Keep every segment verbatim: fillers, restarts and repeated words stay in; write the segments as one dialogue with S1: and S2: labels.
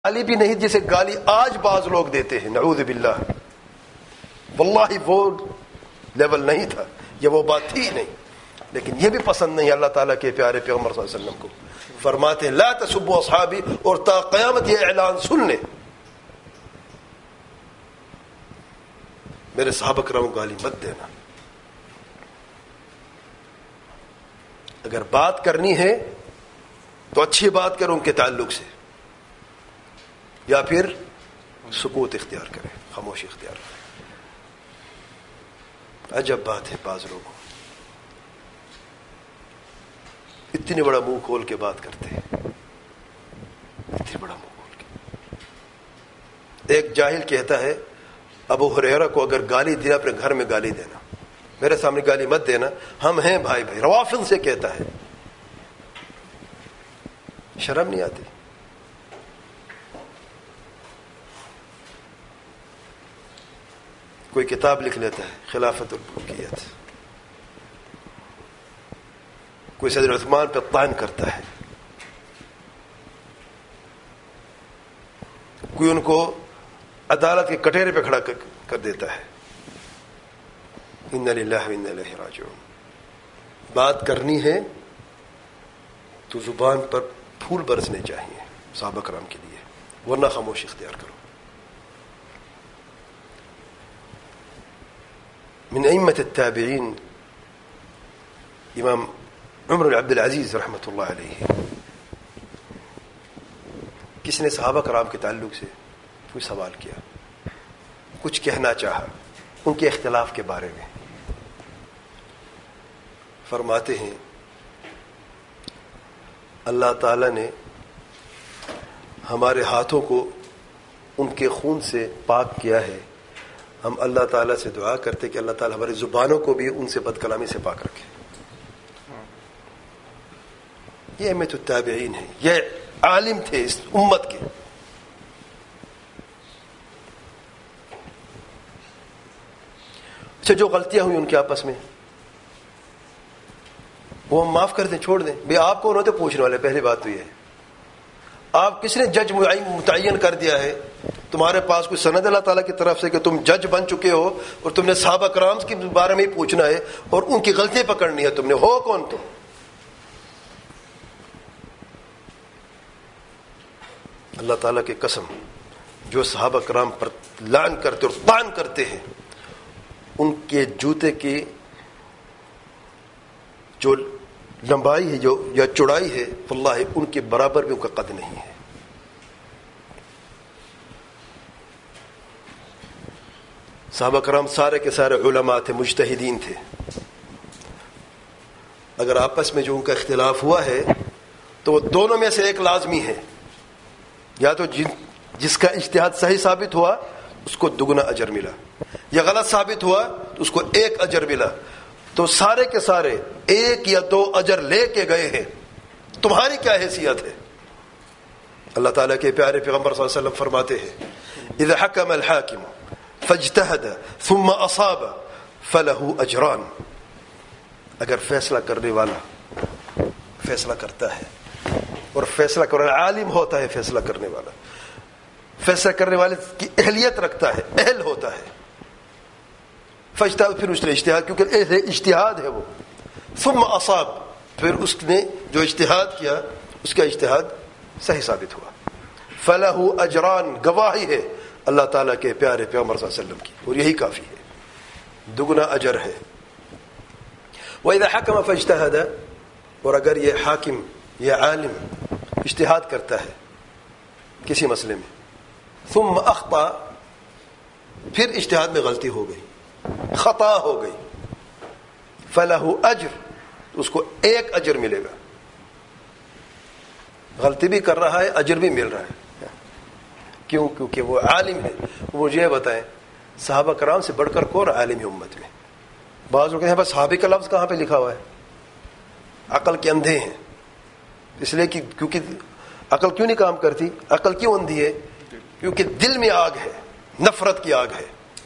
S1: گالی بھی نہیں جسے گالی آج بعض لوگ دیتے ہیں، نعوذ باللہ. واللہ وہ لیول نہیں تھا، یہ وہ بات تھی نہیں، لیکن یہ بھی پسند نہیں اللہ تعالیٰ کے پیارے پیغمبر صلی اللہ علیہ وسلم کو. فرماتے ہیں لا تسبوا اصحابی، اور تا قیامت یہ اعلان سن لیں میرے صحابہ کرام کو گالی مت دینا. اگر بات کرنی ہے تو اچھی بات کرو ان کے تعلق سے، یا پھر سکوت اختیار کریں، خاموشی اختیار کریں. عجب بات ہے، بعض لوگوں اتنی بڑا منہ کھول کے بات کرتے ہیں، اتنی بڑا منہ کھول کے. ایک جاہل کہتا ہے ابو ہریرہ کو اگر گالی دینا اپنے گھر میں گالی دینا، میرے سامنے گالی مت دینا، ہم ہیں بھائی بھائی. روافض سے کہتا ہے، شرم نہیں آتی؟ کوئی کتاب لکھ لیتا ہے خلافت الملوکیت، کوئی صدر عثمان پہ طعن کرتا ہے، کوئی ان کو عدالت کے کٹہرے پہ کھڑا کر دیتا ہے. اِنَّ لِلَّهِ وَإِنَّ إِلَيْهِ رَاجِعُونَ. بات کرنی ہے تو زبان پر پھول برسنے چاہیے صحابہ کرام کے لیے، ورنہ خاموشی اختیار کرو. من ائمة التابعین امام عمر بن عبد العزیز رحمۃ اللہ علیہ، کس نے صحابہ کرام کے تعلق سے کوئی سوال کیا، کچھ کہنا چاہا ان کے اختلاف کے بارے میں. فرماتے ہیں اللہ تعالی نے ہمارے ہاتھوں کو ان کے خون سے پاک کیا ہے، ہم اللہ تعالیٰ سے دعا کرتے کہ اللہ تعالیٰ ہماری زبانوں کو بھی ان سے بد کلامی سے پاک رکھے. یہ ائمۃ التابعین ہیں، یہ عالم تھے اس امت کے. اچھا، جو غلطیاں ہوئی ان کے آپس میں وہ ہم معاف کر دیں، چھوڑ دیں. بھائی آپ کو انہوں نے پوچھنے والے، پہلی بات تو یہ ہے آپ کس نے جج متعین کر دیا ہے؟ تمہارے پاس کوئی سند اللہ تعالیٰ کی طرف سے کہ تم جج بن چکے ہو اور تم نے صحابہ کرام کے بارے میں ہی پوچھنا ہے اور ان کی غلطیاں پکڑنی ہے؟ تم نے ہو کون تم؟ اللہ تعالیٰ کی قسم، جو صحابہ کرام پر لعن کرتے اور طعن کرتے ہیں، ان کے جوتے کی جو لمبائی ہے جو یا چوڑائی ہے، واللہ ان کے برابر بھی ان کا قد نہیں ہے. صحابہ کرام سارے کے سارے علماء تھے، مجتہدین تھے. اگر آپس میں جو ان کا اختلاف ہوا ہے تو وہ دونوں میں سے ایک لازمی ہے، یا تو جس کا اجتہاد صحیح ثابت ہوا اس کو دگنا اجر ملا، یا غلط ثابت ہوا تو اس کو ایک اجر ملا. تو سارے کے سارے ایک یا دو اجر لے کے گئے ہیں. تمہاری کیا حیثیت ہے؟ اللہ تعالیٰ کے پیارے پیغمبر صلی اللہ علیہ وسلم فرماتے ہیں اذا حکم الحاکم فاجتہد ثم اصاب فلہ اجران. اگر فیصلہ کرنے والا فیصلہ کرتا ہے اور فیصلہ کرنے والا عالم ہوتا ہے، فیصلہ کرنے والا فیصلہ کرنے والے کی اہلیت رکھتا ہے، اہل ہوتا ہے، فاجتہد، پھر اس نے اجتہاد، کیونکہ اجتہاد ہے وہ، ثم اصاب، پھر اس نے جو اجتہاد کیا اس کا اجتہاد صحیح ثابت ہوا، فلہ اجران، گواہی ہے اللہ تعالیٰ کے پیارے پیغمبر صلی اللہ علیہ وسلم کی، اور یہی کافی ہے، دگنا اجر ہے. وَإِذَا حَكَمَ فَاجْتَهَدَ، اور اگر یہ حاکم یہ عالم اجتہاد کرتا ہے کسی مسئلے میں، ثم اخطا، پھر اجتہاد میں غلطی ہو گئی، خطا ہو گئی، فلہ اجر، اس کو ایک اجر ملے گا. غلطی بھی کر رہا ہے، اجر بھی مل رہا ہے. کیوں؟ کیونکہ وہ عالم ہے. وہ مجھے بتائیں صحابہ کرام سے بڑھ کر کون عالم ہے امت میں؟ بعض لوگ کہتے ہیں بس صحابی کا لفظ کہاں پہ لکھا ہوا ہے؟ عقل کے اندھے ہیں، اس لیے کہ کیونکہ عقل کیوں نہیں کام کرتی؟ عقل کیوں اندھی ہے؟ کیونکہ دل میں آگ ہے، نفرت کی آگ ہے.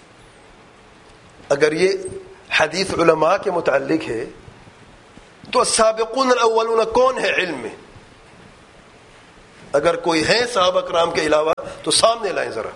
S1: اگر یہ حدیث علماء کے متعلق ہے تو السابقون الاولون کون ہے علم میں؟ اگر کوئی ہے صحابہ کرام کے علاوہ تو سامنے لائیں ذرا،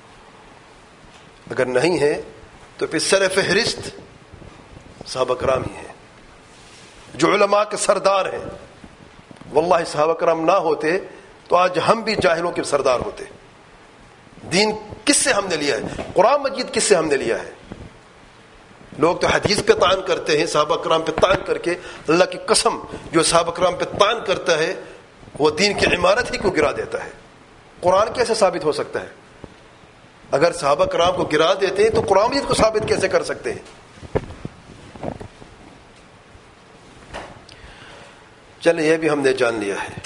S1: اگر نہیں ہے تو پھر سر فہرست صحابہ کرام ہی ہیں جو علماء کے سردار ہیں. واللہ صحابہ کرام نہ ہوتے تو آج ہم بھی جاہلوں کے سردار ہوتے. دین کس سے ہم نے لیا ہے؟ قرآن مجید کس سے ہم نے لیا ہے؟ لوگ تو حدیث پہ طعن کرتے ہیں، صحابہ کرام پہ طعن کر کے. اللہ کی قسم، جو صحابہ کرام پہ طعن کرتا ہے وہ دین کی عمارت ہی کو گرا دیتا ہے. قرآن کیسے ثابت ہو سکتا ہے؟ اگر صحابہ کرام کو گرا دیتے ہیں تو قرآن مجید کو ثابت کیسے کر سکتے ہیں؟ چلے یہ بھی ہم نے جان لیا ہے.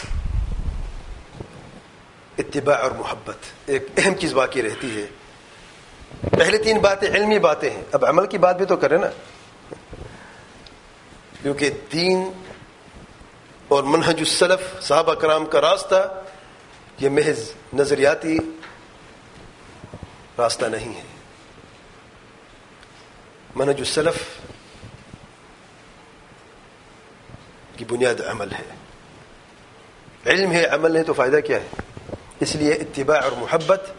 S1: اتباع اور محبت، ایک اہم چیز باقی رہتی ہے. پہلے تین باتیں علمی باتیں ہیں، اب عمل کی بات بھی تو کریں نا، کیونکہ دین اور منہج السلف صحابہ کرام کا راستہ یہ محض نظریاتی راستہ نہیں ہے. منہج السلف کی بنیاد عمل ہے. علم ہے، عمل ہے تو فائدہ کیا ہے؟ اس لیے اتباع اور محبت.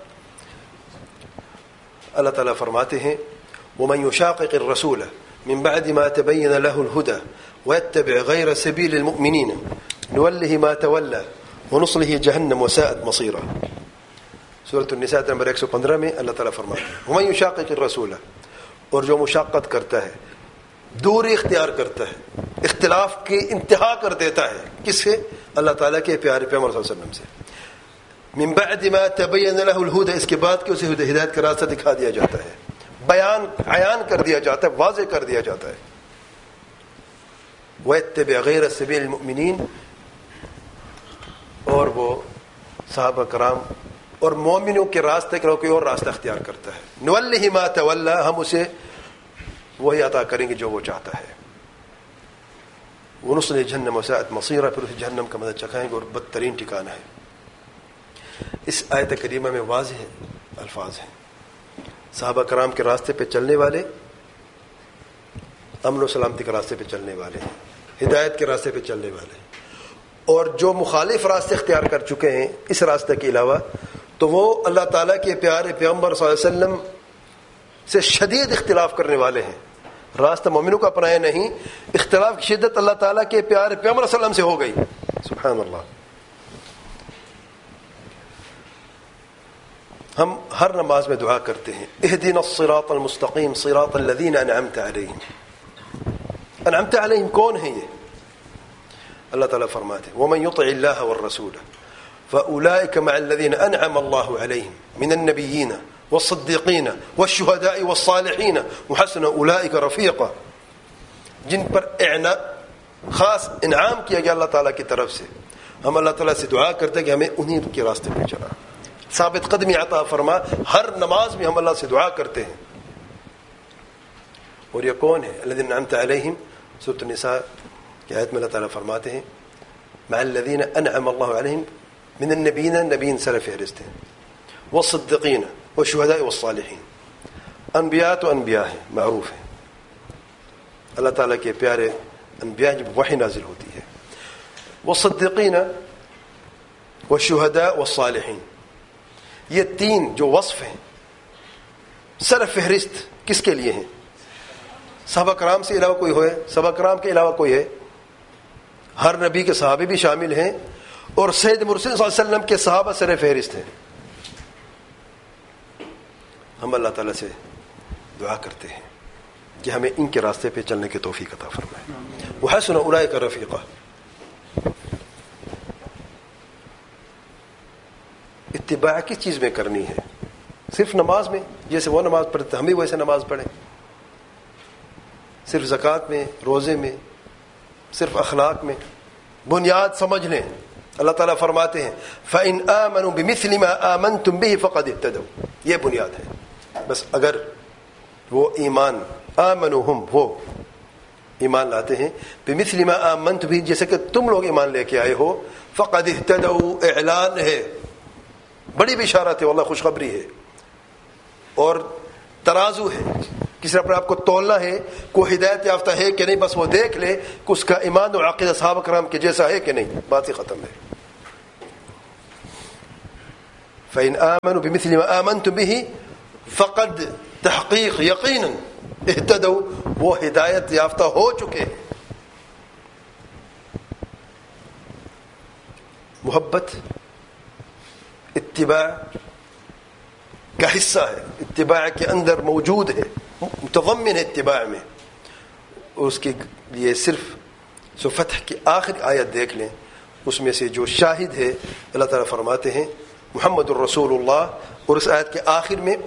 S1: اللہ تعالیٰ فرماتے ہیں وَمَن يُشَاقِقِ الرَّسُولَ مِن بَعْدِ مَا تَبَيَّنَ لَهُ الْهُدَى وَيَتَّبِعْ غَيْرَ سَبِيلِ الْمُؤْمِنِينَ نُوَلِّهِ مَا تَوَلَّى وَنُصْلِهِ جَهَنَّمَ وَسَاءَتْ مَصِيرًا. سورۃ النساء نمبر ایک سو پندرہ میں اللہ تعالیٰ فرماتے ہیں وَمَن يُشَاقِقِ الرَّسُولَ، اور جو مشاقت کرتا ہے، دوری اختیار کرتا ہے، اختلاف کی انتہا کر دیتا ہے، کس سے؟ اللہ تعالیٰ کے پیارے پیغمبر صلی اللہ علیہ وسلم سے. من بعد ما تبین له الهدى، اس کے بعد کہ اسے ہدایت کا راستہ دکھا دیا جاتا ہے، بیان عیان کر دیا جاتا ہے، واضح کر دیا جاتا ہے. وَيَتَّبِعْ غَيْرَ سَبِيلِ الْمُؤْمِنِينَ، اور وہ صحابہ کرام اور مومنوں کے راستے کا کوئی اور راستہ اختیار کرتا ہے. نُوَلِّهِ مَا تَوَلَّى، ہم اسے وہی عطا کریں گے جو وہ چاہتا ہے. وَنُصْلِهِ جَهَنَّمَ وَسَاءَتْ مَصِيرًا، پھر اسے جہنم کا مزہ چکھائیں گے اور بدترین ٹھکانہ ہے. اس آیت کریمہ میں واضح الفاظ ہیں. صحابہ کرام کے راستے پہ چلنے والے امن و سلامتی کے راستے پہ چلنے والے ہیں، ہدایت کے راستے پہ چلنے والے ہیں. اور جو مخالف راستے اختیار کر چکے ہیں اس راستے کے علاوہ، تو وہ اللہ تعالیٰ کے پیارے پیغمبر صلی اللہ علیہ وسلم سے شدید اختلاف کرنے والے ہیں. راستہ مومنوں کا اپنایا نہیں، اختلاف کی شدت اللہ تعالیٰ کے پیارے پیغمبر صلی اللہ علیہ وسلم سے ہو گئی. سبحان اللہ. ہم ہر نماز میں دعا کرتے ہیں اہدنا الصراط المستقیم صراط الذین انعمت علیہم. انعمت علیہم کون ہیں یہ؟ اللہ تعالیٰ فرماتے ہیں ومن یطع اللہ والرسول فاولئک مع الذین انعم اللہ علیہم من النبیین والصدیقین والشہداء والصالحین وحسن اولئک رفیقا. جن پر اعنا خاص انعام کیا گیا اللہ تعالیٰ کی طرف سے، ہم اللہ تعالیٰ سے دعا کرتے ہیں کہ ہمیں انہیں کے راستے پہ چلا، ثابت قدمی عطا فرما. ہر نماز میں ہم اللہ سے دعا کرتے ہیں. اور یہ کون ہے؟ الذین انعمت علیہم. سورۃ النساء کی آیت میں اللہ تعالیٰ فرماتے ہیں مع الذین انعم اللہ علیہم من النبیین، نبیین سر فہرست ہیں، والصدیقین والشہداء والصالحین. انبیاء تو انبیاء ہیں، معروف ہیں، اللہ تعالیٰ کے پیارے انبیاء جب وحی نازل ہوتی ہے. والصدیقین والشہداء والصالحین، یہ تین جو وصف ہیں سر فہرست کس کے لیے ہیں؟ صحابہ کرام سے علاوہ کوئی ہوئے؟ صحابہ کرام کے علاوہ کوئی ہے؟ ہر نبی کے صحابی بھی شامل ہیں اور سید مرسل صلی اللہ علیہ وسلم کے صحابہ سر فہرست ہیں. ہم اللہ تعالیٰ سے دعا کرتے ہیں کہ ہمیں ان کے راستے پہ چلنے کی توفیق عطا فرمائے. وحسن اولئک رفیقا. اتباع کس چیز میں کرنی ہے؟ صرف نماز میں؟ جیسے وہ نماز پڑھتے ہم بھی ویسے نماز پڑھیں؟ صرف زکوٰۃ میں، روزے میں، صرف اخلاق میں؟ بنیاد سمجھ لیں. اللہ تعالیٰ فرماتے ہیں فَإِنْ آمَنُوا بِمِثْلِ مَا آمَنْتُمْ بِهِ فَقَدِ اهْتَدَوْا. یہ بنیاد ہے. بس اگر وہ ایمان آمنوا ہم وہ ایمان لاتے ہیں بِمِثْلِ مَا آمَنْتُمْ بِهِ، جیسے کہ تم لوگ ایمان لے کے آئے ہو، فَقَدِ اهْتَدَوْا، اعلان ہے، بڑی بشارت ہے، واللہ خوشخبری ہے. اور ترازو ہے، کسی اپنے آپ کو تولنا ہے کوئی ہدایت یافتہ ہے کہ نہیں، بس وہ دیکھ لے کہ اس کا ایمان و عقیدہ صحابہ کرام کے جیسا ہے کہ نہیں، بات ہی ختم ہے. فإن آمنوا بمثل ما آمنتم به فقد تحقیق یقیناً اہتدوا، وہ ہدایت یافتہ ہو چکے ہیں. محبت اتباع کا حصہ ہے، اتباع کے اندر موجود ہے، متضمن ہے اتباع میں. اس کے لیے صرف سو فتح کی آخری آیت دیکھ لیں، اس میں سے جو شاہد ہے اللہ تعالیٰ فرماتے ہیں محمد الرسول اللہ، اور اس آیت کے آخر میں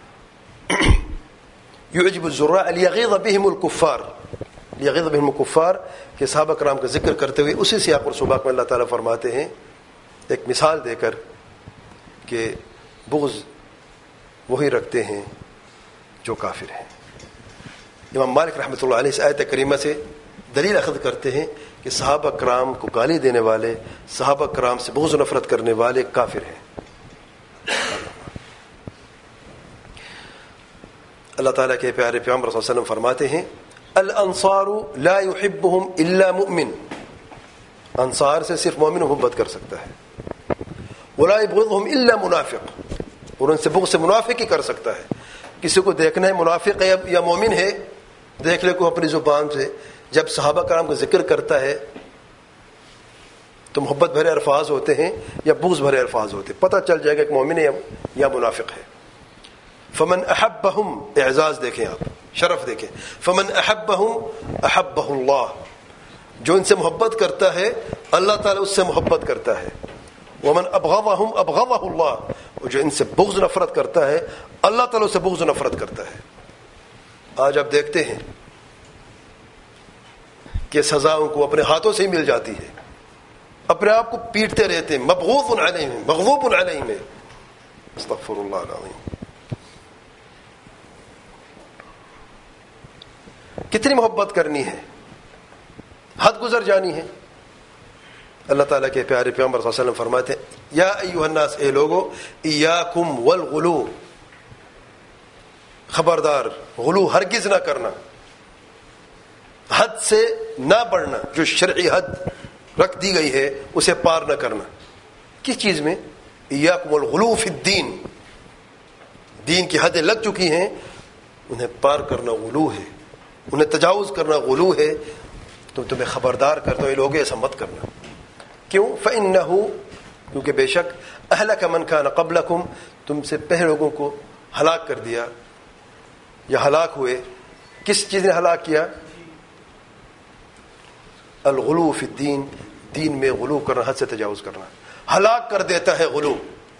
S1: یعجب الزراء لیغیظ بہم الکفار، لیغیظ بہم الکفار کہ صحابہ کرام کا ذکر کرتے ہوئے اسی سیاق اور سباق میں اللہ تعالیٰ فرماتے ہیں ایک مثال دے کر کہ بغض وہی رکھتے ہیں جو کافر ہیں. امام مالک رحمۃ اللہ علیہ اس آیت کریمہ سے دلیل اخذ کرتے ہیں کہ صحابہ کرام کو گالی دینے والے، صحابہ کرام سے بغض و نفرت کرنے والے کافر ہیں. اللہ تعالیٰ کے پیارے پیغمبر صلی اللہ علیہ وسلم فرماتے ہیں الانصار لا يحبهم الا مؤمن، انصار سے صرف مومن محبت کر سکتا ہے. ولا يبغضهم الا منافق، اور ان سے بغض سے منافق ہی کر سکتا ہے. کسی کو دیکھنا ہے منافق ہے یا مومن ہے، دیکھ لے کو اپنی زبان سے. جب صحابہ کرام کا ذکر کرتا ہے تو محبت بھرے الفاظ ہوتے ہیں یا بغض بھرے الفاظ ہوتے ہیں، پتہ چل جائے گا کہ مومن ہے یا منافق ہے. فمن احبهم، اعزاز دیکھیں آپ، شرف دیکھیں. فمن احبهم احبه اللہ، جو ان سے محبت کرتا ہے اللہ تعالیٰ اس سے محبت کرتا ہے. ومن ابغضهم ابغضه اللہ، اور جو ان سے بغض نفرت کرتا ہے اللہ تعالیٰ سے بغض نفرت کرتا ہے. آج آپ دیکھتے ہیں کہ سزا ان کو اپنے ہاتھوں سے ہی مل جاتی ہے، اپنے آپ کو پیٹتے رہتے ہیں. مبغوض علیہم، مغضوب علیہم، استغفر اللہ العظیم. کتنی محبت کرنی ہے، حد گزر جانی ہے. اللہ تعالیٰ کے پیارے پیغمبر صلی اللہ علیہ وسلم فرماتے ہیں یا ایھا الناس، اے لوگو، ایاکم والغلو، خبردار غلو ہرگز نہ کرنا، حد سے نہ بڑھنا. جو شرعی حد رکھ دی گئی ہے اسے پار نہ کرنا. کس چیز میں؟ ایاکم والغلو فی الدین، دین کی حدیں لگ چکی ہیں، انہیں پار کرنا غلو ہے، انہیں تجاوز کرنا غلو ہے. تو تمہیں خبردار کرتا ہوں یہ لوگ ایسا مت کرنا. کیوں؟ فَإِنَّهُ، کیونکہ بے شک أَهْلَكَ مَنْ كَانَ قَبْلَكُمْ، تم سے پہلے لوگوں کو ہلاک کر دیا یا ہلاک ہوئے. کس چیز نے ہلاک کیا؟ الغلو فی الدین، دین میں غلو کرنا، حد سے تجاوز کرنا ہلاک کر دیتا ہے غلو.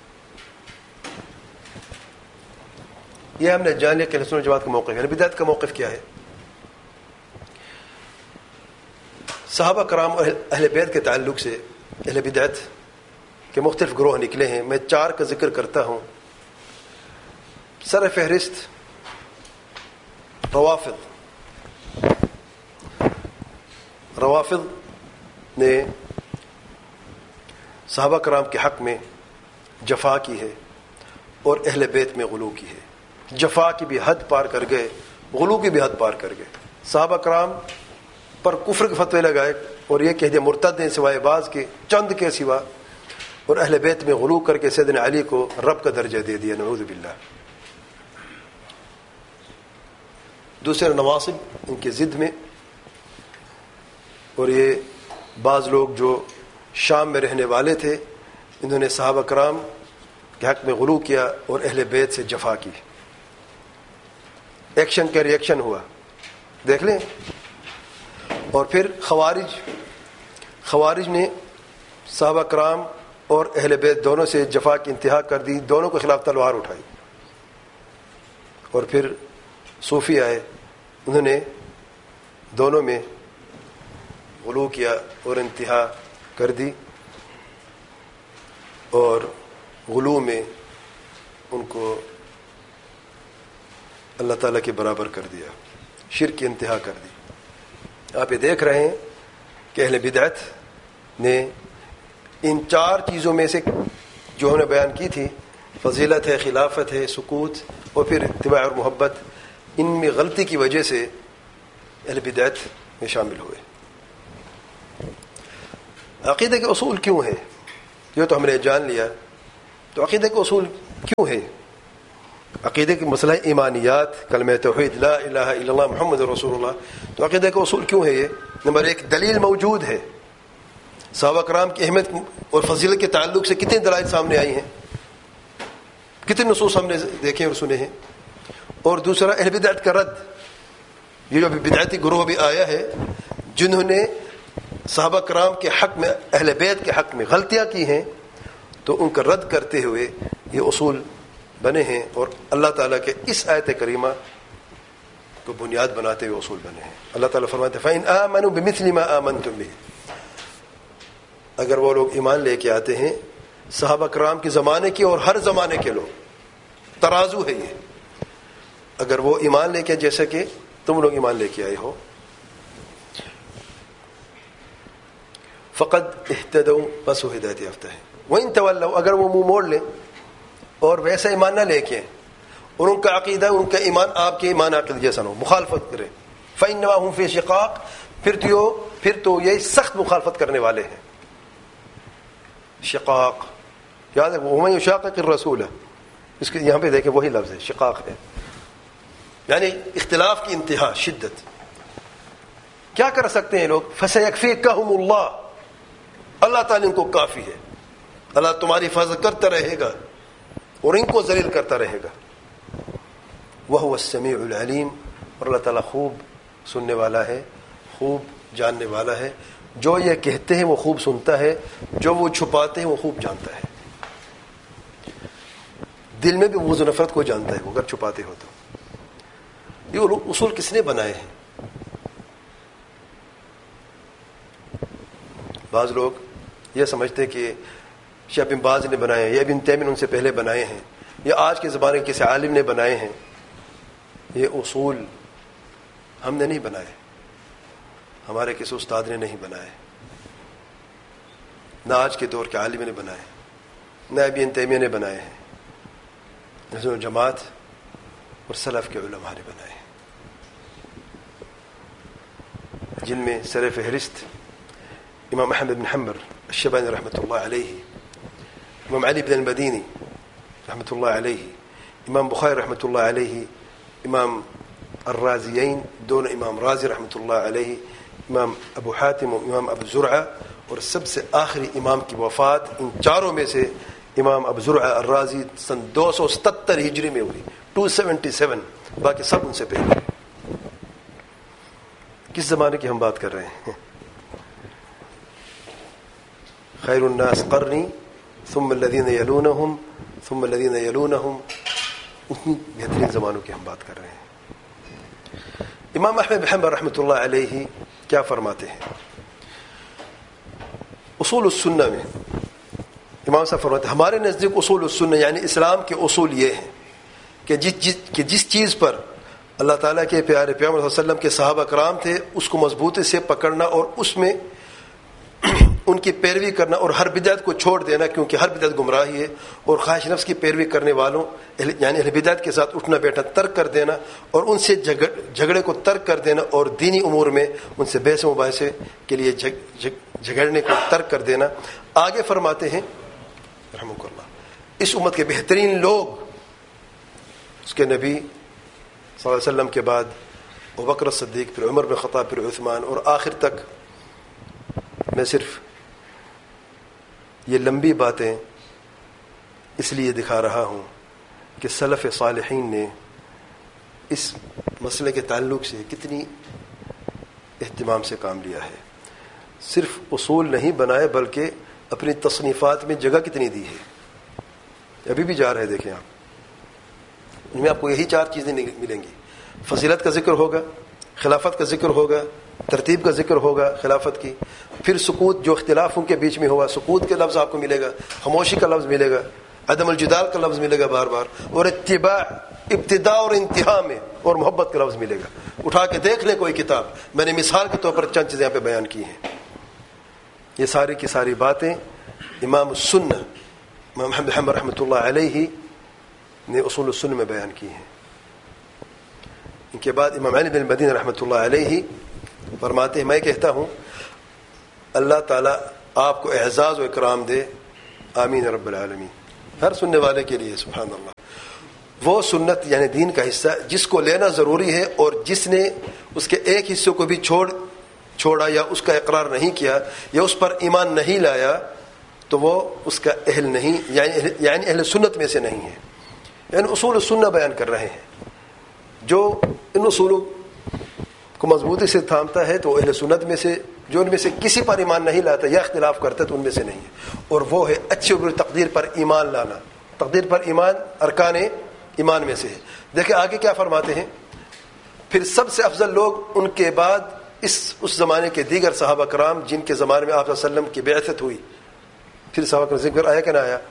S1: یہ ہم نے جان لیا کہ اہل سنت جماعت کا موقف ہے. بدعت کا موقف کیا ہے؟ صحابہ کرام اور اہل بیت کے تعلق سے اہل بدعت کے مختلف گروہ نکلے ہیں. میں چار کا ذکر کرتا ہوں. سر فہرست روافض. روافض نے صحابہ کرام کے حق میں جفا کی ہے اور اہل بیت میں غلو کی ہے. جفا کی بھی حد پار کر گئے، غلو کی بھی حد پار کر گئے. صحابہ کرام پر کفر کے فتوے لگائے اور یہ کہہ دیا مرتد ہیں سوائے بعض کے چند کے سوا، اور اہل بیت میں غلو کر کے سیدنا علی کو رب کا درجہ دے دیا، نعوذ باللہ. دوسرے نواصب ان کی ضد میں، اور یہ بعض لوگ جو شام میں رہنے والے تھے انہوں نے صحابہ کرام کے حق میں غلو کیا اور اہل بیت سے جفا کی. ایکشن کا ریئیکشن ہوا، دیکھ لیں. اور پھر خوارج خوارج نے صحابہ کرام اور اہل بیت دونوں سے جفا کی انتہا کر دی، دونوں کے خلاف تلوار اٹھائی. اور پھر صوفی آئے، انہوں نے دونوں میں غلو کیا اور انتہا کر دی، اور غلو میں ان کو اللہ تعالیٰ کے برابر کر دیا، شرک کی انتہا کر دی. آپ یہ دیکھ رہے ہیں کہ اہل بدعت نے ان چار چیزوں میں سے جو ہم نے بیان کی تھی، فضیلت ہے، خلافت ہے، سکوت اور پھر اتباع اور محبت، ان میں غلطی کی وجہ سے اہل بدعت میں شامل ہوئے. عقیدے کے اصول کیوں ہیں؟ یہ تو ہم نے جان لیا تو عقیدے کے اصول کیوں ہے؟ عقیدے کے مسئلہ ایمانیات، کلمہ توحید لا الہ الا اللہ محمد رسول اللہ، تو عقیدے کا اصول کیوں ہے یہ؟ نمبر ایک، دلیل موجود ہے. صحابہ کرام کی اہمیت اور فضیلت کے تعلق سے کتنے دلائل سامنے آئی ہیں، کتنے نصوص ہم نے دیکھے اور سنے ہیں. اور دوسرا، اہل بدعت کا رد. یہ جو بدعتی گروہ بھی آیا ہے جنہوں نے صحابہ کرام کے حق میں، اہل بیت کے حق میں غلطیاں کی ہیں، تو ان کا رد کرتے ہوئے یہ اصول بنے ہیں، اور اللہ تعالیٰ کے اس آیت کریمہ کو بنیاد بناتے ہوئے اصول بنے ہیں. اللہ تعالیٰ فرماتے ہیں فَإِنْ آمَنُوا بِمِثْلِ مَا آمَنْتُمْ بِهِ، اگر وہ لوگ ایمان لے کے آتے ہیں، صحابہ کرام کے زمانے کے اور ہر زمانے کے لوگ، ترازو ہے یہ، اگر وہ ایمان لے کے جیسا کہ تم لوگ ایمان لے کے آئے ہو، فقد اہتدوا، بس وہ ہدایت یافتہ ہے. وَإِن تَوَلَّوْا، اگر وہ منہ موڑ لیں اور ویسا ایمان نہ لے کے، اور ان کا عقیدہ، ان کا ایمان آپ کے ایمان عقیدہ جیسا نہ ہو، مخالفت کرے، فَإِنَّمَا هُمْ فِي شِقَاقٍ، پھر تو پھر تو یہ سخت مخالفت کرنے والے ہیں. شقاق یاد ہے، وَمَن يُشَاقِقِ الرَّسُولَ، اس کے یہاں پہ دیکھیں وہی لفظ ہے، شقاق ہے، یعنی اختلاف کی انتہا، شدت. کیا کر سکتے ہیں لوگ؟ فَسَيَكْفِيكَهُمُ اللَّهُ، اللہ تعالیٰ ان کو کافی ہے، اللہ تمہاری حفاظت کرتا رہے گا اور ان کو ذلیل کرتا رہے گا. وَهُوَ السَّمِيعُ الْعَلِيمُ، اور اللہ تعالیٰ خوب سننے والا ہے، خوب جاننے والا ہے. جو یہ کہتے ہیں وہ خوب سنتا ہے، جو وہ چھپاتے ہیں وہ خوب جانتا ہے. دل میں بھی بغض و نفرت کو جانتا ہے وہ اگر چھپاتے ہو تو. یہ اصول کس نے بنائے ہیں؟ بعض لوگ یہ سمجھتے ہیں کہ شیخ بن باز نے بنائے ہیں، یا ابن تیمیہ ان سے پہلے بنائے ہیں، یا آج کے زمانے کے کسی عالم نے بنائے ہیں. یہ اصول ہم نے نہیں بنائے، ہمارے کسی استاد نے نہیں بنائے، نہ آج کے دور کے عالم نے بنائے، نہ ابن تیمیہ نے بنائے ہیں، نہ جماعت اور سلف کے علماء نے بنائے ہیں، جن میں سر فہرست امام احمد بن حنبل الشیبانی رحمۃ اللہ علیہ، امام علی بن المدینی رحمۃ اللہ علیہ، امام بخاری رحمۃ اللہ علیہ، امام الرازیین دونوں امام رازی رحمۃ اللہ علیہ، امام ابو حاتم و امام ابو زرعہ، اور سب سے آخری امام کی وفات ان چاروں میں سے امام ابو زرعہ الرازی سن دو سو ستر ہجری میں ہوئی، دو سو ستہتر، باقی سب ان سے پہلے. کس زمانے کی ہم بات کر رہے ہیں؟ خیر الناس قرنی ثم الذین یلونہم ثم الذین یلونہم، اتنی بہترین زمانوں کی ہم بات کر رہے ہیں. امام احمد بن حنبل رحمۃ اللہ علیہ کیا فرماتے ہیں؟ اصول السنہ میں امام صاحب فرماتے ہیں ہمارے نزدیک اصول السنہ یعنی اسلام کے اصول یہ ہیں کہ جس جس کہ جس چیز پر اللہ تعالیٰ کے پیارے پیغمبر صلی اللہ علیہ وسلم کے صحابہ کرام تھے اس کو مضبوطی سے پکڑنا اور اس میں ان کی پیروی کرنا، اور ہر بدعت کو چھوڑ دینا، کیونکہ ہر بدعت گمراہی ہے، اور خواہش نفس کی پیروی کرنے والوں یعنی اہل بدعت کے ساتھ اٹھنا بیٹھنا ترک کر دینا، اور ان سے جھگڑے کو ترک کر دینا، اور دینی امور میں ان سے بحث و مباحثے کے لیے جھگڑنے کو ترک کر دینا. آگے فرماتے ہیں رحمہ اللہ، اس امت کے بہترین لوگ اس کے نبی صلی اللہ علیہ وسلم کے بعد ابوبکر صدیق، پھر عمر بن خطاب، پھر عثمان، اور آخر تک. میں صرف یہ لمبی باتیں اس لیے دکھا رہا ہوں کہ سلف صالحین نے اس مسئلے کے تعلق سے کتنی اہتمام سے کام لیا ہے. صرف اصول نہیں بنائے بلکہ اپنی تصنیفات میں جگہ کتنی دی ہے. ابھی بھی جا رہے دیکھیں آپ، ان میں آپ کو یہی چار چیزیں ملیں گی. فضیلت کا ذکر ہوگا، خلافت کا ذکر ہوگا، ترتیب کا ذکر ہوگا خلافت کی، پھر سکوت جو اختلاف ان کے بیچ میں ہوا، سکوت کے لفظ آپ کو ملے گا، خاموشی کا لفظ ملے گا، عدم الجدال کا لفظ ملے گا بار بار، اور اتباع ابتداء اور انتہا میں اور محبت کا لفظ ملے گا. اٹھا کے دیکھ لیں کوئی کتاب، میں نے مثال کے طور پر چند چیزیں یہاں پہ بیان کی ہیں. یہ ساری کی ساری باتیں امام السنہ امام احمد بن حنبل رحمۃ اللہ علیہ نے اصول السنہ میں بیان کی ہیں. ان کے بعد امام علی بن المدینی رحمۃ اللہ علیہ فرماتے ہیں میں کہتا ہوں اللہ تعالیٰ آپ کو اعزاز و اکرام دے، آمین رب العالمین. ہر سننے والے کے لیے سبحان اللہ. وہ سنت یعنی دین کا حصہ جس کو لینا ضروری ہے، اور جس نے اس کے ایک حصے کو بھی چھوڑ چھوڑا یا اس کا اقرار نہیں کیا یا اس پر ایمان نہیں لایا تو وہ اس کا اہل نہیں، یعنی یعنی اہل سنت میں سے نہیں ہے. یعنی اصول السنہ بیان کر رہے ہیں. جو ان اصولوں کو مضبوطی سے تھامتا ہے تو اہل سنت میں سے، جو ان میں سے کسی پر ایمان نہیں لاتا یا اختلاف کرتا تو ان میں سے نہیں ہے. اور وہ ہے اچھی اور بری تقدیر پر ایمان لانا. تقدیر پر ایمان ارکان ایمان میں سے ہے. دیکھیں آگے کیا فرماتے ہیں، پھر سب سے افضل لوگ ان کے بعد اس اس زمانے کے دیگر صحابہ کرام جن کے زمانے میں آپ صلی اللہ علیہ وسلم کی بعثت ہوئی. پھر صحابہ کا ذکر آیا کہ نہ آیا؟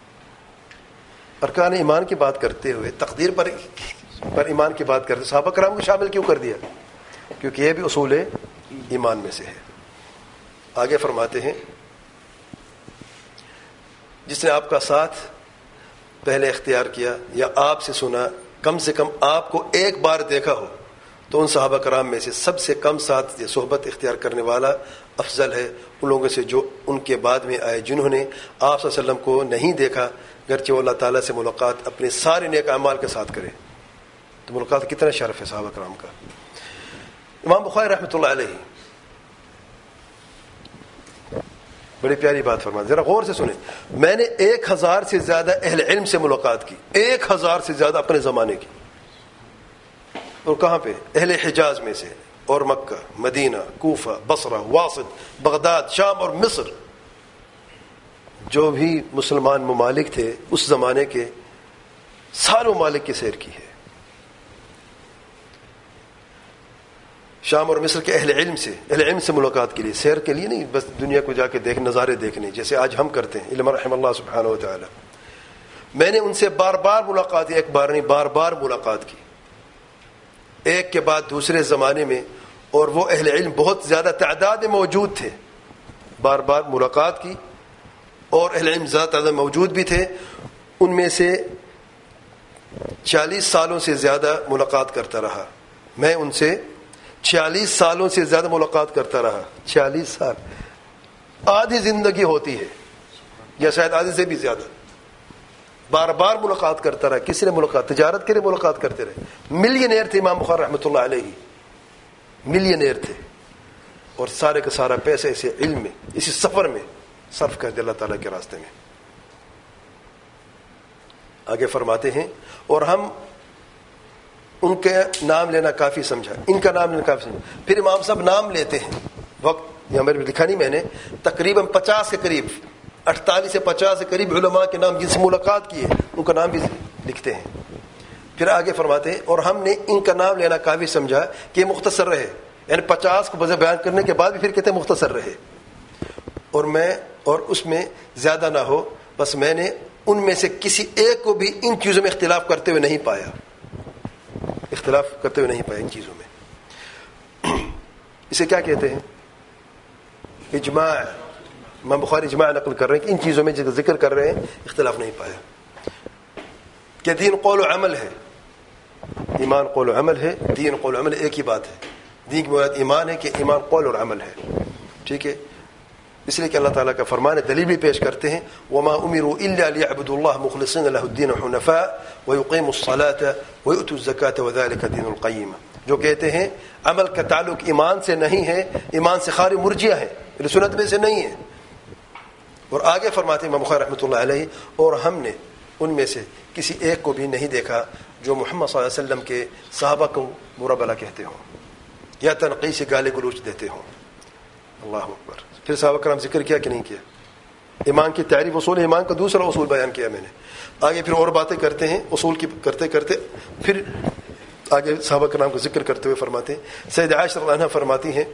S1: ارکان ایمان کی بات کرتے ہوئے تقدیر پر پر ایمان کی بات کرتے صحابہ کرام کو شامل کیوں کر دیا؟ کیونکہ یہ بھی اصول ایمان میں سے ہے. آگے فرماتے ہیں جس نے آپ کا ساتھ پہلے اختیار کیا یا آپ سے سنا، کم سے کم آپ کو ایک بار دیکھا ہو، تو ان صحابہ کرام میں سے سب سے کم ساتھ یا صحبت اختیار کرنے والا افضل ہے ان لوگوں سے جو ان کے بعد میں آئے، جنہوں نے آپ صلی اللہ علیہ وسلم کو نہیں دیکھا گرچہ وہ اللہ تعالیٰ سے ملاقات اپنے سارے نیک اعمال کے ساتھ کرے. تو ملاقات کتنا شرف ہے صحابہ کرام کا. امام بخاری رحمۃ اللہ علیہ بڑی پیاری بات فرماتے، ذرا غور سے سنیں. میں نے ایک ہزار سے زیادہ اہل علم سے ملاقات کی، ایک ہزار سے زیادہ اپنے زمانے کی. اور کہاں پہ؟ اہل حجاز میں سے، اور مکہ، مدینہ، کوفہ، بصرہ، واسط، بغداد، شام اور مصر. جو بھی مسلمان ممالک تھے اس زمانے کے سارے ممالک کی سیر کی ہے. شام اور مصر کے اہل علم سے اہل علم سے ملاقات کے لیے، سیر کے لیے نہیں، بس دنیا کو جا کے دیکھ نظارے دیکھنے جیسے آج ہم کرتے ہیں. علم رحم اللہ سبحانہ و تعالی. میں نے ان سے بار بار ملاقات کی، ایک بار نہیں بار بار ملاقات کی، ایک کے بعد دوسرے زمانے میں. اور وہ اہل علم بہت زیادہ تعداد میں موجود تھے، بار بار ملاقات کی، اور اہل علم زیادہ تعداد موجود بھی تھے. ان میں سے چالیس سالوں سے زیادہ ملاقات کرتا رہا. میں ان سے چھیالیس سالوں سے زیادہ ملاقات کرتا رہا. چھیالیس سال آدھی زندگی ہوتی ہے یا شاید آدھی سے بھی زیادہ. بار بار ملاقات کرتا رہا. کس نے ملاقات؟ تجارت کے لیے ملاقات کرتے رہے. ملینئر تھے امام بخاری رحمۃ اللہ علیہ، ملینئر تھے، اور سارے کا سارا پیسہ اسے علم میں، اسی سفر میں صرف کر دیا اللہ تعالیٰ کے راستے میں. آگے فرماتے ہیں اور ہم ان کے نام لینا کافی سمجھا، ان کا نام لینا کافی سمجھا. پھر امام صاحب نام لیتے ہیں، وقت یہاں میرے لکھا نہیں میں نے، تقریباً پچاس کے قریب، اڑتالیس سے پچاس کے قریب علماء کے نام جن سے ملاقات کی ہے ان کا نام بھی لکھتے ہیں. پھر آگے فرماتے ہیں اور ہم نے ان کا نام لینا کافی سمجھا کہ مختصر رہے، یعنی پچاس کو بجے بیان کرنے کے بعد بھی پھر کہتے ہیں مختصر رہے، اور میں اور اس میں زیادہ نہ ہو. بس میں نے ان میں سے کسی ایک کو بھی ان چیزوں میں اختلاف کرتے ہوئے نہیں پایا، اختلاف کرتے ہوئے نہیں پایا ان چیزوں میں. اسے کیا کہتے ہیں؟ اجماع. امام بخاری اجماع نقل کر رہے ہیں کہ ان چیزوں میں جو ذکر کر رہے ہیں اختلاف نہیں پایا. کہ دین قول و عمل ہے، ایمان قول و عمل ہے، دین قول و عمل ایک ہی بات ہے. دین کی مراد ایمان ہے کہ ایمان قول اور عمل ہے. ٹھیک ہے، اس لیے کہ اللہ تعالیٰ کا فرمان ہے، دلیل بھی پیش کرتے ہیں وما امروا الا ليعبدوا الله مخلصين له الدين حنفاء ويقيموا الصلاة ويؤتوا الزكاة وذلك دين القيم. جو کہتے ہیں عمل کا تعلق ایمان سے نہیں ہے، ایمان سے خارج مرجئہ ہے، سنت میں سے نہیں ہے. اور آگے فرماتے ہیں امام بخاری رحمۃ اللہ علیہ اور ہم نے ان میں سے کسی ایک کو بھی نہیں دیکھا جو محمد صلی اللہ علیہ وسلم کے صحابہ کو برا بلا کہتے ہوں یا تنقید سے گالی گلوچ دیتے ہوں. اللہ اکبر. پھر صحابہ کرام ذکر کیا کہ نہیں کیا؟ ایمان کی تعریف، اصول ایمان کا دوسرا اصول بیان کیا میں نے. آگے پھر اور باتیں کرتے ہیں اصول کی کرتے کرتے پھر آگے صحابہ کرام کو ذکر کرتے ہوئے فرماتے ہیں سید عائشہ رضی اللہ عنہا فرماتی ہیں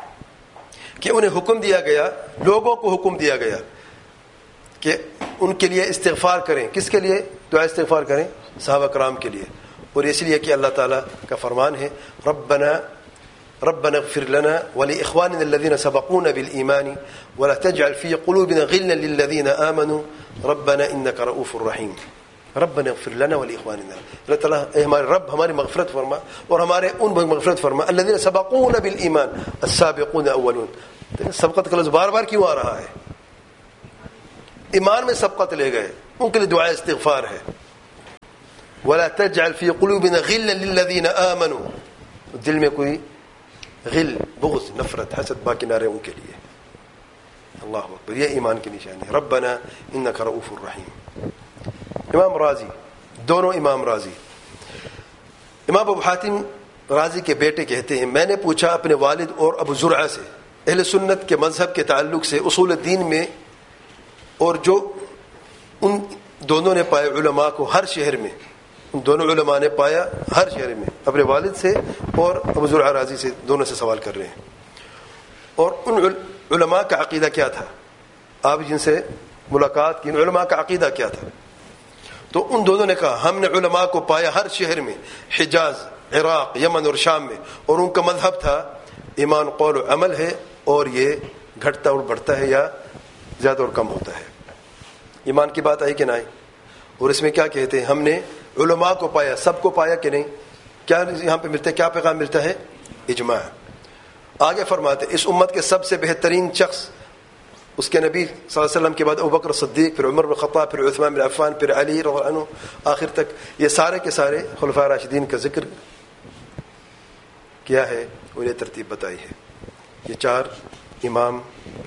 S1: کہ انہیں حکم دیا گیا، لوگوں کو حکم دیا گیا کہ ان کے لیے استغفار کریں. کس کے لیے دعا استغفار کریں؟ صحابہ کرام کے لیے. اور اس لیے کہ اللہ تعالیٰ کا فرمان ہے ربنا ربنا اغفر لنا ولإخواننا الذين سبقونا بالإيمان ولا تجعل في قلوبنا غلا للذين آمنوا ربنا إنك رؤوف رحيم. ربنا اغفر لنا ولإخواننا، اللہ تعالیٰ اے ہمارے رب ہماری مغفرت فرما اور ہمارے ان پر مغفرت فرما. الذين سبقونا بالإيمان السابقون اولون. سبقت کا لفظ بار بار کیوں آ رہا ہے؟ ایمان میں سبقت لے گئے، ان کے لیے دعا استغفار ہے. وَلَا تَجْعَلْ فِي قُلُوبِنَا غِلًّا لِلَّذِينَ آمَنُوا، دل میں کوئی غل، بغض، نفرت، حسد باقی نہ رہے ان کے لیے. اللہ اکبر، یہ ایمان کی نشانی ہے. ربنا انک رؤوف الرحیم. امام راضی، دونوں امام راضی، امام ابو حاتم راضی کے بیٹے کہتے ہیں میں نے پوچھا اپنے والد اور ابو زرعہ سے اہل سنت کے مذہب کے تعلق سے اصول دین میں، اور جو ان دونوں نے پائے علماء کو ہر شہر میں، ان دونوں علماء نے پایا ہر شہر میں. اپنے والد سے اور ابو زرعہ راضی سے، دونوں سے سوال کر رہے ہیں. اور ان علماء کا عقیدہ کیا تھا، آپ جن سے ملاقات کی، ان علماء کا عقیدہ کیا تھا؟ تو ان دونوں نے کہا ہم نے علماء کو پایا ہر شہر میں، حجاز، عراق، یمن اور شام میں، اور ان کا مذہب تھا ایمان قول و عمل ہے، اور یہ گھٹتا اور بڑھتا ہے یا زیادہ اور کم ہوتا ہے. ایمان کی بات آئی کہ نہ آئی؟ اور اس میں کیا کہتے ہیں، ہم نے علماء کو پایا، سب کو پایا کہ نہیں؟ کیا یہاں پہ ملتا ہے، کیا پیغام ملتا ہے؟ اجماع. آگے فرماتے اس امت کے سب سے بہترین شخص اس کے نبی صلی اللہ علیہ وسلم کے بعد ابو بکر صدیق، پھر عمر بن خطاب، پھر عثمان بن عفان، پھر علی رضی اللہ عنہ، آخر تک یہ سارے کے سارے خلفاء راشدین کا ذکر کیا ہے اور یہ ترتیب بتائی ہے. یہ چار امام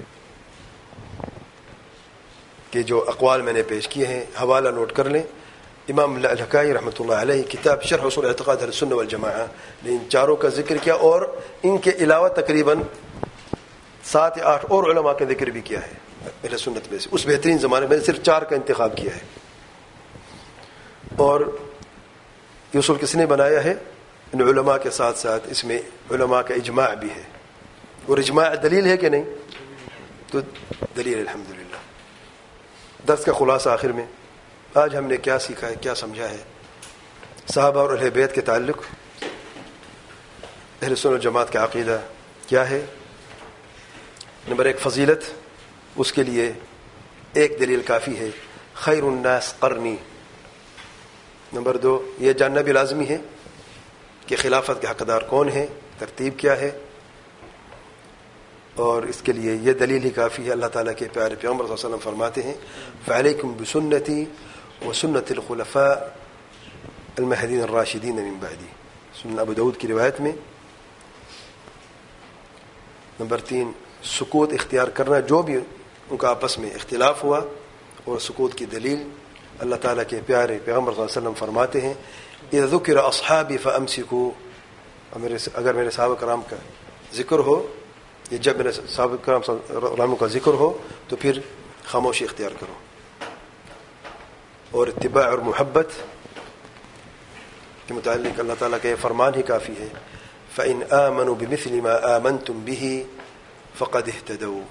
S1: کے جو اقوال میں نے پیش کیے ہیں، حوالہ نوٹ کر لیں. امام الحکائی رحمۃ اللہ علیہ کتاب شرح اصول اعتقاد اہل السنہ والجماعہ نے ان چاروں کا ذکر کیا، اور ان کے علاوہ تقریباً سات یا آٹھ اور علماء کا ذکر بھی کیا ہے اہل سنت میں سے. اس بہترین زمانے میں صرف چار کا انتخاب کیا ہے. اور یہ اصول کس نے بنایا ہے؟ ان علماء کے ساتھ ساتھ اس میں علماء کا اجماع بھی ہے. اور اجماع دلیل ہے کہ نہیں؟ تو دلیل الحمدللہ. درس کا خلاصہ آخر میں آج ہم نے کیا سیکھا ہے، کیا سمجھا ہے صحابہ اور اہل بیت کے تعلق؟ اہل سنت جماعت کا عقیدہ کیا ہے؟ نمبر ایک فضیلت، اس کے لیے ایک دلیل کافی ہے، خیر الناس قرنی. نمبر دو، یہ جاننا بھی لازمی ہے کہ خلافت کے حقدار کون ہیں، ترتیب کیا ہے، اور اس کے لیے یہ دلیل ہی کافی ہے. اللہ تعالیٰ کے پیارے پیغمبر صلی اللہ علیہ وسلم فرماتے ہیں فعلیکم بسنتی وسنت الخلفاء المہدین الراشدین من بعدی، سنن ابو داود کی روایت میں. نمبر تین، سکوت اختیار کرنا، جو بھی ان کا آپس میں اختلاف ہوا، اور سکوت کی دلیل اللہ تعالیٰ کے پیارے پیغمبر صلی اللہ علیہ وسلم فرماتے ہیں اذا ذکر اصحابی فامسکوا، اگر میرے صحابہ کرام کا ذکر ہو، یہ جب میرے صحابہ کرام کا ذکر ہو تو پھر خاموشی اختیار کرو. اور اتباع اور محبت کے متعلق اللہ تعالیٰ کا یہ فرمان ہی کافی ہے فَإِنْ آمَنُوا بِمِثْلِ مَا آمَنْتُمْ بِهِ فَقَدْ اهْتَدَوْا.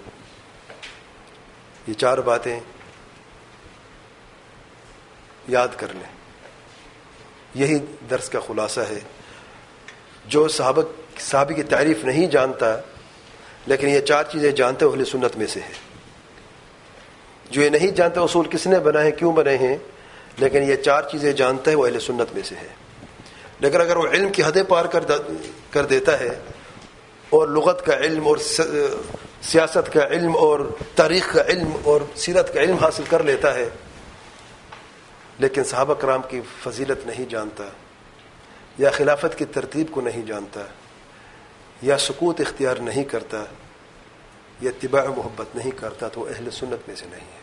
S1: یہ چار باتیں یاد کر لیں، یہی درس کا خلاصہ ہے. جو صحابہ صحابی کی تعریف نہیں جانتا لیکن یہ چار چیزیں جانتے اہل سنت میں سے ہے. جو یہ نہیں جانتا اصول کس نے بنائے ہیں، کیوں بنے ہیں، لیکن یہ چار چیزیں جانتا ہے وہ اہل سنت میں سے ہے. لیکن اگر وہ علم کی حدیں پار کر کر دیتا ہے اور لغت کا علم اور سیاست کا علم اور تاریخ کا علم اور سیرت کا علم حاصل کر لیتا ہے لیکن صحابہ کرام کی فضیلت نہیں جانتا، یا خلافت کی ترتیب کو نہیں جانتا، یا سکوت اختیار نہیں کرتا، یا اتباع محبت نہیں کرتا، تو اہل سنت میں سے نہیں ہے.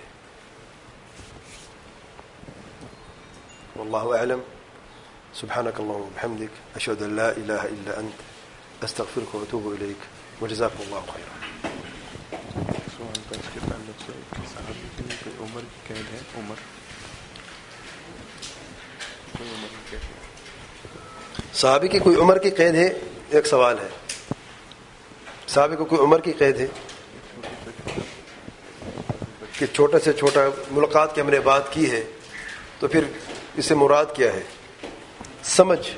S1: واللہ اعلم. سبحانک اللہم وبحمدک، اشہد ان لا الہ الا انت، استغفرک واتوب الیک، وجزاکم اللہ خیرا.
S2: سوال کا اس کے تعلق سے صحابی کی کوئی عمر کی قید ہے؟ عمر کوئی عمر کی قید ہے؟
S1: صحابی کی کوئی عمر کی قید ہے؟ ایک سوال ہے. صحابی کو کوئی عمر کی قید ہے کہ چھوٹے سے چھوٹا ملاقات کی ہم نے بات کی ہے تو پھر اس سے مراد کیا ہے؟ سمجھ،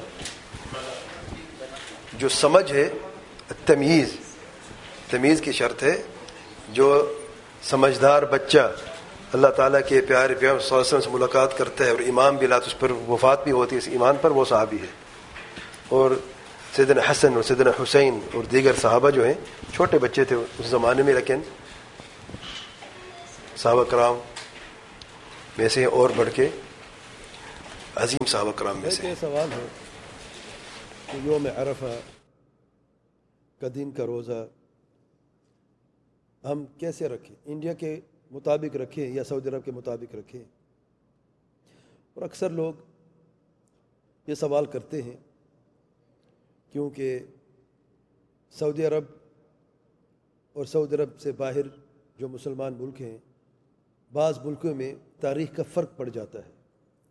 S1: جو سمجھ ہے، تمیز، تمیز کی شرط ہے. جو سمجھدار بچہ اللہ تعالیٰ کے پیارے پیغمبر صلی اللہ علیہ وسلم سے ملاقات کرتا ہے اور ایمان بھی لاتا، اس پر وفات بھی ہوتی ہے اس ایمان پر، وہ صحابی ہے. اور سیدنا حسن اور سیدنا حسین اور دیگر صحابہ جو ہیں چھوٹے بچے تھے اس زمانے میں، لیکن صحابہ کرام میں سے اور بڑھ کے عظیم صحابہ کرام میں سے.
S3: یہ سوال ہے کہ یوم عرفہ کا دن کا روزہ ہم کیسے رکھیں؟ انڈیا کے مطابق رکھیں یا سعودی عرب کے مطابق رکھیں؟ اور اکثر لوگ یہ سوال کرتے ہیں کیونکہ سعودی عرب اور سعودی عرب سے باہر جو مسلمان ملک ہیں، بعض ملکوں میں تاریخ کا فرق پڑ جاتا ہے.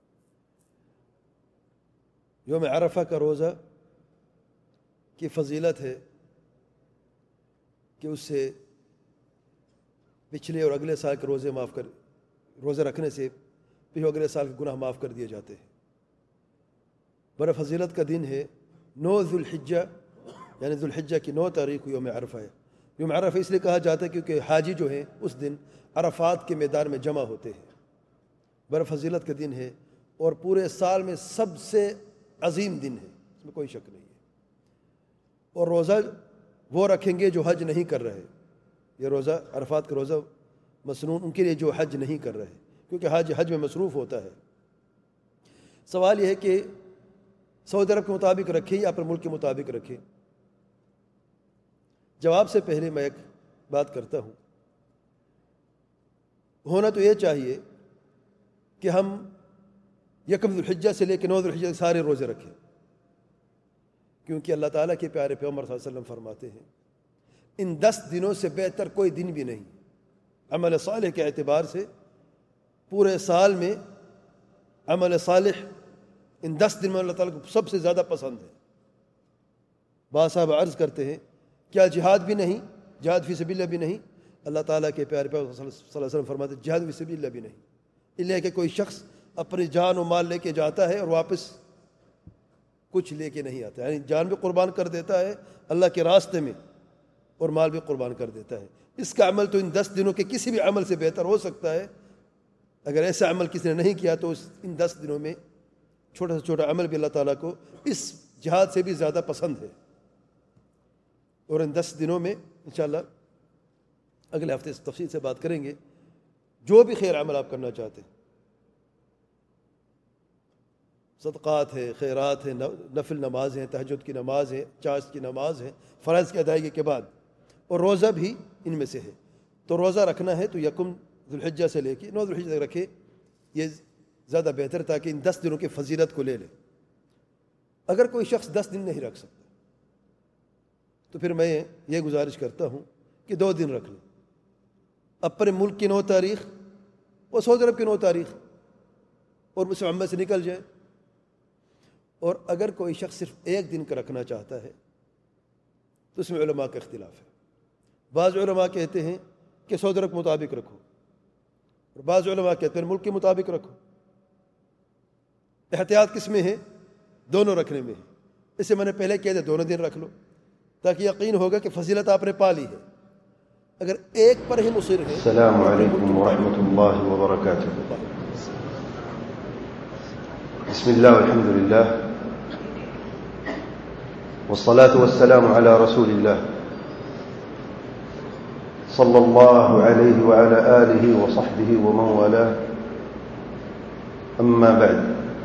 S3: یوم عرفہ کا روزہ کی فضیلت ہے کہ اس سے پچھلے اور اگلے سال کے روزے معاف کر روزے رکھنے سے پھر اگلے سال کے گناہ معاف کر دیے جاتے ہیں. بڑا فضیلت کا دن ہے. نو ذوالحجہ یعنی ذوالحجہ کی نو تاریخ کو یوم عرفہ ہے. یوم عرفہ اس لیے کہا جاتا ہے کیونکہ حاجی جو ہیں اس دن عرفات کے میدان میں جمع ہوتے ہیں. بڑا فضیلت کا دن ہے اور پورے سال میں سب سے عظیم دن ہے، اس میں کوئی شک نہیں ہے. اور روزہ وہ رکھیں گے جو حج نہیں کر رہے. یہ روزہ عرفات کا روزہ مسنون ان کے لیے جو حج نہیں کر رہے، کیونکہ حج حج میں مصروف ہوتا ہے. سوال یہ ہے کہ سعودی عرب کے مطابق رکھیں یا اپنے ملک کے مطابق رکھیں؟ جواب سے پہلے میں ایک بات کرتا ہوں. ہونا تو یہ چاہیے کہ ہم یکم ذوالحجہ سے لے کے نو ذوالحجہ تک سارے روزے رکھیں، کیونکہ اللہ تعالیٰ کے پیارے پیغمبر صلی اللہ علیہ وسلم فرماتے ہیں ان دس دنوں سے بہتر کوئی دن بھی نہیں. عمل صالح کے اعتبار سے پورے سال میں عمل صالح ان دس دن میں اللہ تعالیٰ کو سب سے زیادہ پسند ہے. بعض صاحب عرض کرتے ہیں کیا جہاد بھی نہیں؟ جہاد فی سبیل اللہ بھی نہیں؟ اللہ تعالیٰ کے پیارے پیغمبر صلی اللہ علیہ وسلم فرماتے ہیں جہاد فی سبیل اللہ بھی نہیں. اس لیے کہ کوئی شخص اپنی جان و مال لے کے جاتا ہے اور واپس کچھ لے کے نہیں آتا، یعنی جان بھی قربان کر دیتا ہے اللہ کے راستے میں اور مال بھی قربان کر دیتا ہے. اس کا عمل تو ان دس دنوں کے کسی بھی عمل سے بہتر ہو سکتا ہے. اگر ایسا عمل کسی نے نہیں کیا تو اس ان دس دنوں میں چھوٹا سے چھوٹا عمل بھی اللہ تعالیٰ کو اس جہاد سے بھی زیادہ پسند ہے. اور ان دس دنوں میں انشاءاللہ اگلے ہفتے اس تفصیل سے بات کریں گے. جو بھی خیر عمل آپ کرنا چاہتے ہیں، صدقات ہے، خیرات ہیں، نفل نماز ہیں، تہجد کی نماز ہے، چاشت کی نماز ہے فرائض کی ادائیگی کے بعد، اور روزہ بھی ان میں سے ہے. تو روزہ رکھنا ہے تو یکم ذوالحجہ سے لے کے نو ذوالحجہ تک رکھے، یہ زیادہ بہتر تاکہ ان دس دنوں کی فضیلت کو لے لے. اگر کوئی شخص دس دن نہیں رکھ سکتا تو پھر میں یہ گزارش کرتا ہوں کہ دو دن رکھ لیں. اپنے ملک کی نو تاریخ اور سعودی عرب کی نو تاریخ اور اس عمل سے نکل جائے. اور اگر کوئی شخص صرف ایک دن کا رکھنا چاہتا ہے تو اس میں علماء کا اختلاف ہے. بعض علماء کہتے ہیں کہ سعودی عرب کے مطابق رکھو اور بعض علماء کہتے ہیں ملک کے مطابق رکھو. احتیاط کس میں ہے؟ دونوں رکھنے میں ہے. اسے میں نے پہلے کہہ دیا دونوں دن رکھ لو تاکہ یقین ہوگا کہ فضیلت آپ نے پا لی ہے. اگر ایک پر ہی مصر ہے.
S4: السلام علیکم ورحمۃ اللہ وبرکاتہ. بسم اللہ والحمد للہ والصلاة والسلام على رسول اللہ صلی اللہ علیہ وعلى آلہ وصحبہ ومن والاه. اما بعد،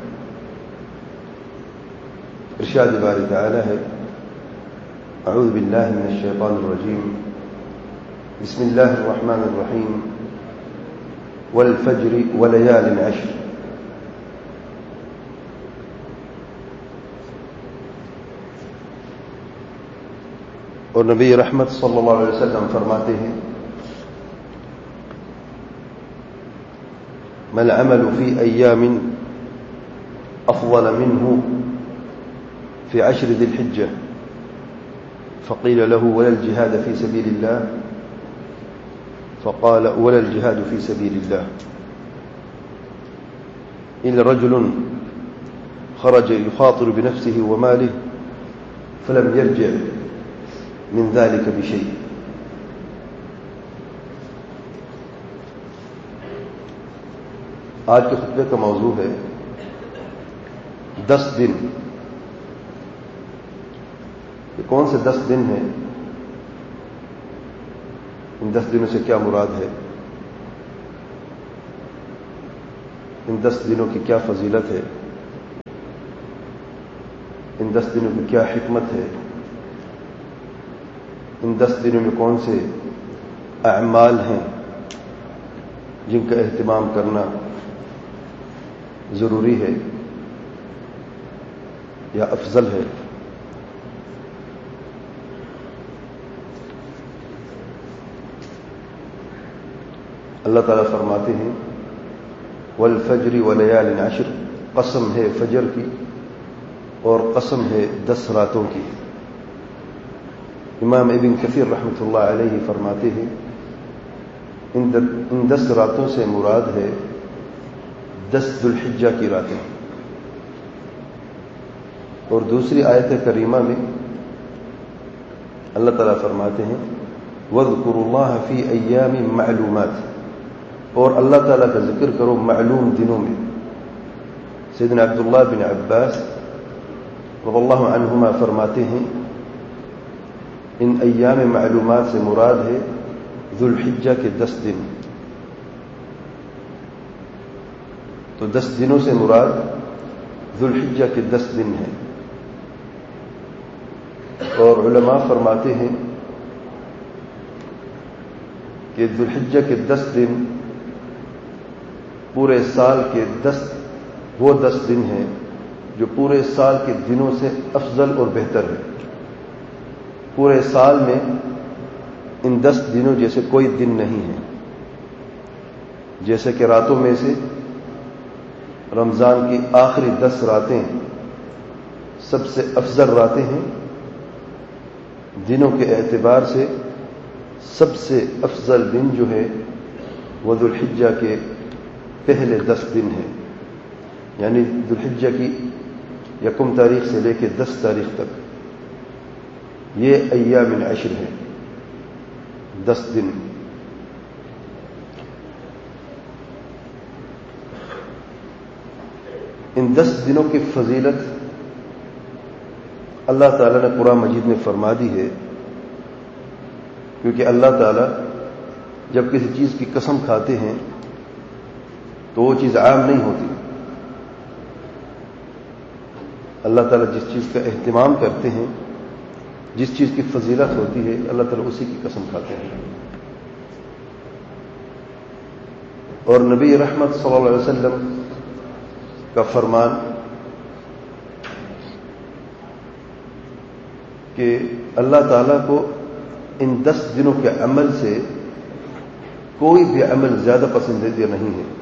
S4: ارشاد باری تعالی ہے اعوذ باللہ من الشیطان الرجیم بسم اللہ الرحمن الرحیم والفجر وليال عشر. اور نبی رحمت صلی اللہ علیہ وسلم فرماتے ہیں ما العمل في أيام أفضل منه في عشر ذي الحجة فقيل له ولا الجهاد في سبيل الله فقال ولا الجهاد في سبيل الله إلا رجل خرج يخاطر بنفسه وماله فلم يرجع من ذلك بشيء. آج کے خطبے کا موضوع ہے دس دن. یہ کون سے دس دن ہیں؟ ان دس دنوں سے کیا مراد ہے؟ ان دس دنوں کی کیا فضیلت ہے، ان دس دنوں کی کیا حکمت ہے، ان دس دنوں میں کون سے اعمال ہیں جن کا اہتمام کرنا ضروری ہے یا افضل ہے۔ اللہ تعالیٰ فرماتے ہیں والفجر ولیال عشر، قسم ہے فجر کی اور قسم ہے دس راتوں کی۔ امام ابن کثیر رحمۃ اللہ علیہ فرماتے ہیں ان دس راتوں سے مراد ہے دس ذو الحجہ کی راتیں۔ اور دوسری آیت کریمہ میں اللہ تعالیٰ فرماتے ہیں وَاذْكُرُوا اللَّهَ فِي أَيَّامٍ مَعْلُومَاتٍ، اور اللہ تعالیٰ کا ذکر کرو معلوم دنوں میں۔ سیدنا عبداللہ بن عباس رضی اللہ عنہما فرماتے ہیں ان ایام معلومات سے مراد ہے ذو الحجہ کے دس دن۔ تو دس دنوں سے مراد ذو الحجہ کے دس دن ہیں۔ اور علماء فرماتے ہیں کہ ذو الحجہ کے دس دن پورے سال کے دس وہ دس دن ہیں جو پورے سال کے دنوں سے افضل اور بہتر ہے۔ پورے سال میں ان دس دنوں جیسے کوئی دن نہیں ہے۔ جیسے کہ راتوں میں سے رمضان کی آخری دس راتیں سب سے افضل راتیں ہیں، دنوں کے اعتبار سے سب سے افضل دن جو ہے وہ ذو الحجہ کے پہلے دس دن ہیں، یعنی ذو الحجہ کی یکم تاریخ سے لے کے دس تاریخ تک یہ ایام عشر ہے، دس دن۔ ان دس دنوں کی فضیلت اللہ تعالیٰ نے قرآن مجید میں فرما دی ہے، کیونکہ اللہ تعالیٰ جب کسی چیز کی قسم کھاتے ہیں تو وہ چیز عام نہیں ہوتی۔ اللہ تعالیٰ جس چیز کا اہتمام کرتے ہیں، جس چیز کی فضیلت ہوتی ہے، اللہ تعالیٰ اسی کی قسم کھاتے ہیں۔ اور نبی رحمت صلی اللہ علیہ وسلم کا فرمان کہ اللہ تعالیٰ کو ان دس دنوں کے عمل سے کوئی بھی عمل زیادہ پسندیدہ نہیں ہے۔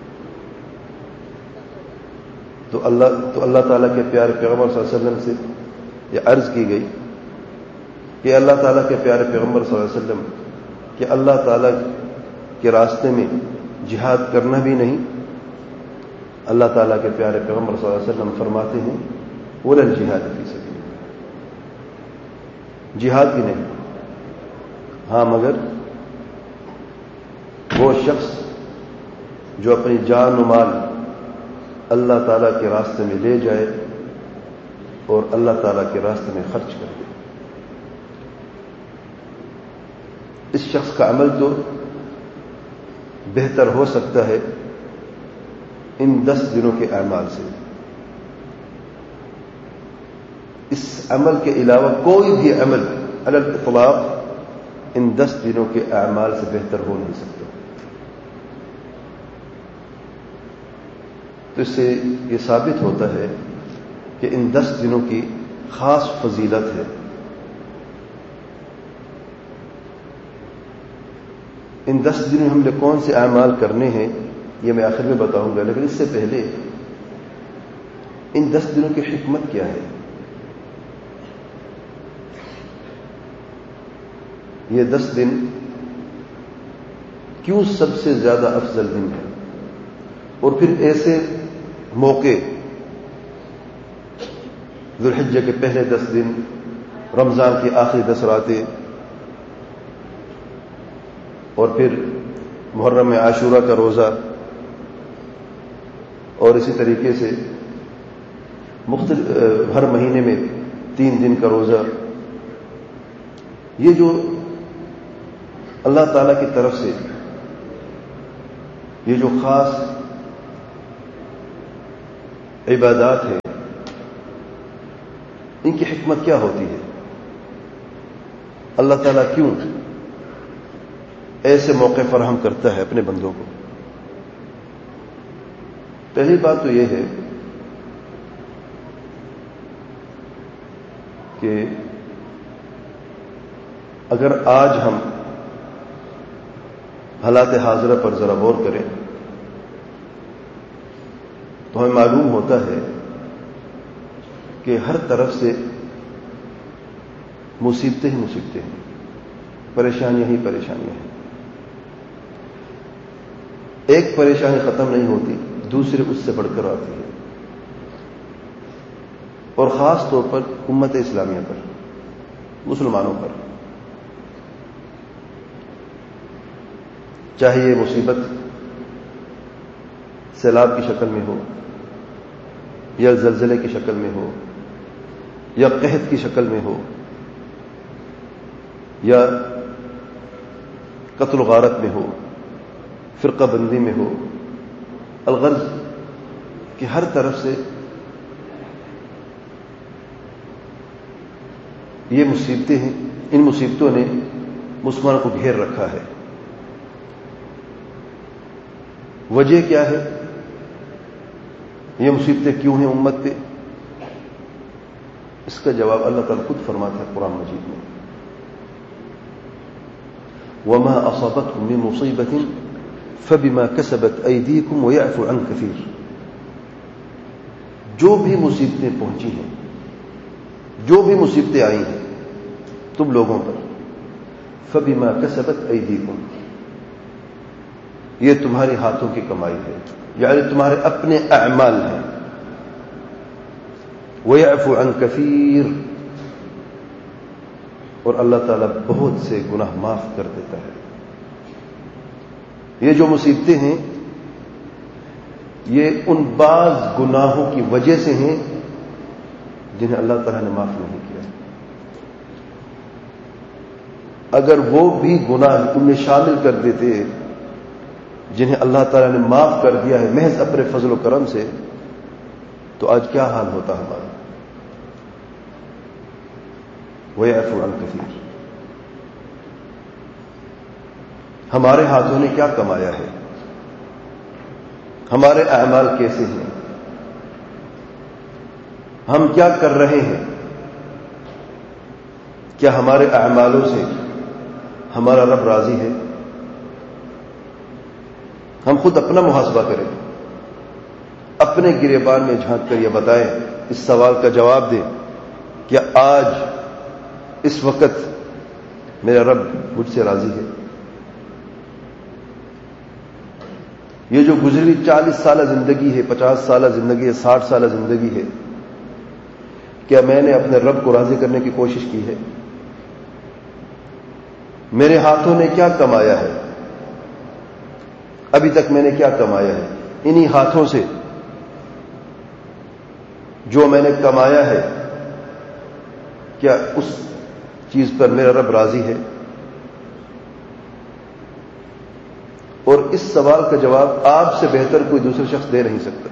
S4: تو اللہ تو اللہ تعالیٰ کے پیارے پیغمبر صلی اللہ علیہ وسلم سے یہ عرض کی گئی کہ اللہ تعالیٰ کے پیارے پیغمبر صلی اللہ علیہ وسلم کہ اللہ تعالیٰ کے راستے میں جہاد کرنا بھی نہیں۔ اللہ تعالیٰ کے پیارے پیغمبر صلی اللہ علیہ وسلم فرماتے ہیں وَلَا الْجِهَادَ فِي سَبِيلِ اللَّهِ، جہاد بھی نہیں، ہاں مگر وہ شخص جو اپنی جان و مال اللہ تعالیٰ کے راستے میں لے جائے اور اللہ تعالیٰ کے راستے میں خرچ کر دے، اس شخص کا عمل تو بہتر ہو سکتا ہے ان دس دنوں کے اعمال سے۔ اس عمل کے علاوہ کوئی بھی عمل علی الاطلاق ان دس دنوں کے اعمال سے بہتر ہو نہیں سکتا۔ تو اس سے یہ ثابت ہوتا ہے کہ ان دس دنوں کی خاص فضیلت ہے۔ ان دس دنوں ہم نے کون سے اعمال کرنے ہیں یہ میں آخر میں بتاؤں گا، لیکن اس سے پہلے ان دس دنوں کی حکمت کیا ہے؟ یہ دس دن کیوں سب سے زیادہ افضل دن ہے؟ اور پھر ایسے موقع ذو الحجہ کے پہلے دس دن، رمضان کی آخری دس راتیں، اور پھر محرم عاشورہ کا روزہ، اور اسی طریقے سے مختلف ہر مہینے میں تین دن کا روزہ، یہ جو اللہ تعالیٰ کی طرف سے یہ جو خاص عبادات ہیں، ان کی حکمت کیا ہوتی ہے؟ اللہ تعالیٰ کیوں ایسے موقع فراہم کرتا ہے اپنے بندوں کو؟ پہلی بات تو یہ ہے کہ اگر آج ہم حالات حاضرہ پر ذرا غور کریں تو ہمیں معلوم ہوتا ہے کہ ہر طرف سے مصیبتیں ہی مصیبتیں ہیں، پریشانیاں ہی پریشانیاں ہیں. ایک پریشانی ختم نہیں ہوتی، دوسری اس سے بڑھ کر آتی ہے، اور خاص طور پر امت اسلامیہ پر، مسلمانوں پر. چاہے یہ مصیبت سیلاب کی شکل میں ہو، یا زلزلے کی شکل میں ہو، یا قحط کی شکل میں ہو، یا قتل و غارت میں ہو، فرقہ بندی میں ہو، الغرض کہ ہر طرف سے یہ مصیبتیں ہیں. ان مصیبتوں نے مسلمانوں کو گھیر رکھا ہے. وجہ کیا ہے؟ یہ مصیبتیں کیوں ہیں امت پہ؟ اس کا جواب اللہ تعالیٰ خود فرماتا ہے قرآن مجید میں، وَمَا أَصَابَتْكُم مِّن مُّصِيبَةٍ فَبِمَا كَسَبَتْ أَيْدِيكُمْ وَيَعْفُو عَن كَثِيرٍ. جو بھی مصیبتیں پہنچی ہیں، جو بھی مصیبتیں آئی ہیں تم لوگوں پر، فَبِمَا كَسَبَتْ أَيْدِيكُمْ، یہ تمہارے ہاتھوں کی کمائی ہے، یعنی تمہارے اپنے اعمال ہیں. وَيَعْفُو عَن كَثِيرٍ، اور اللہ تعالیٰ بہت سے گناہ معاف کر دیتا ہے. یہ جو مصیبتیں ہیں یہ ان بعض گناہوں کی وجہ سے ہیں جنہیں اللہ تعالیٰ نے معاف نہیں کیا. اگر وہ بھی گناہ ان میں شامل کر دیتے جنہیں اللہ تعالیٰ نے معاف کر دیا ہے محض اپنے فضل و کرم سے، تو آج کیا حال ہوتا ہمارا. وَيَعْفُو عَن كَثِيرٍ. ہمارے ہاتھوں نے کیا کمایا ہے؟ ہمارے اعمال کیسے ہیں؟ ہم کیا کر رہے ہیں؟ کیا ہمارے اعمالوں سے ہمارا رب راضی ہے؟ ہم خود اپنا محاسبہ کریں، اپنے گریبان میں جھانک کر یہ بتائیں، اس سوال کا جواب دیں، کیا آج اس وقت میرا رب مجھ سے راضی ہے؟ یہ جو گزری چالیس سالہ زندگی ہے، پچاس سالہ زندگی ہے، ساٹھ سالہ زندگی ہے، کیا میں نے اپنے رب کو راضی کرنے کی کوشش کی ہے؟ میرے ہاتھوں نے کیا کمایا ہے؟ ابھی تک میں نے کیا کمایا ہے؟ انہی ہاتھوں سے جو میں نے کمایا ہے، کیا اس چیز پر میرا رب راضی ہے؟ اور اس سوال کا جواب آپ سے بہتر کوئی دوسرا شخص دے نہیں سکتا،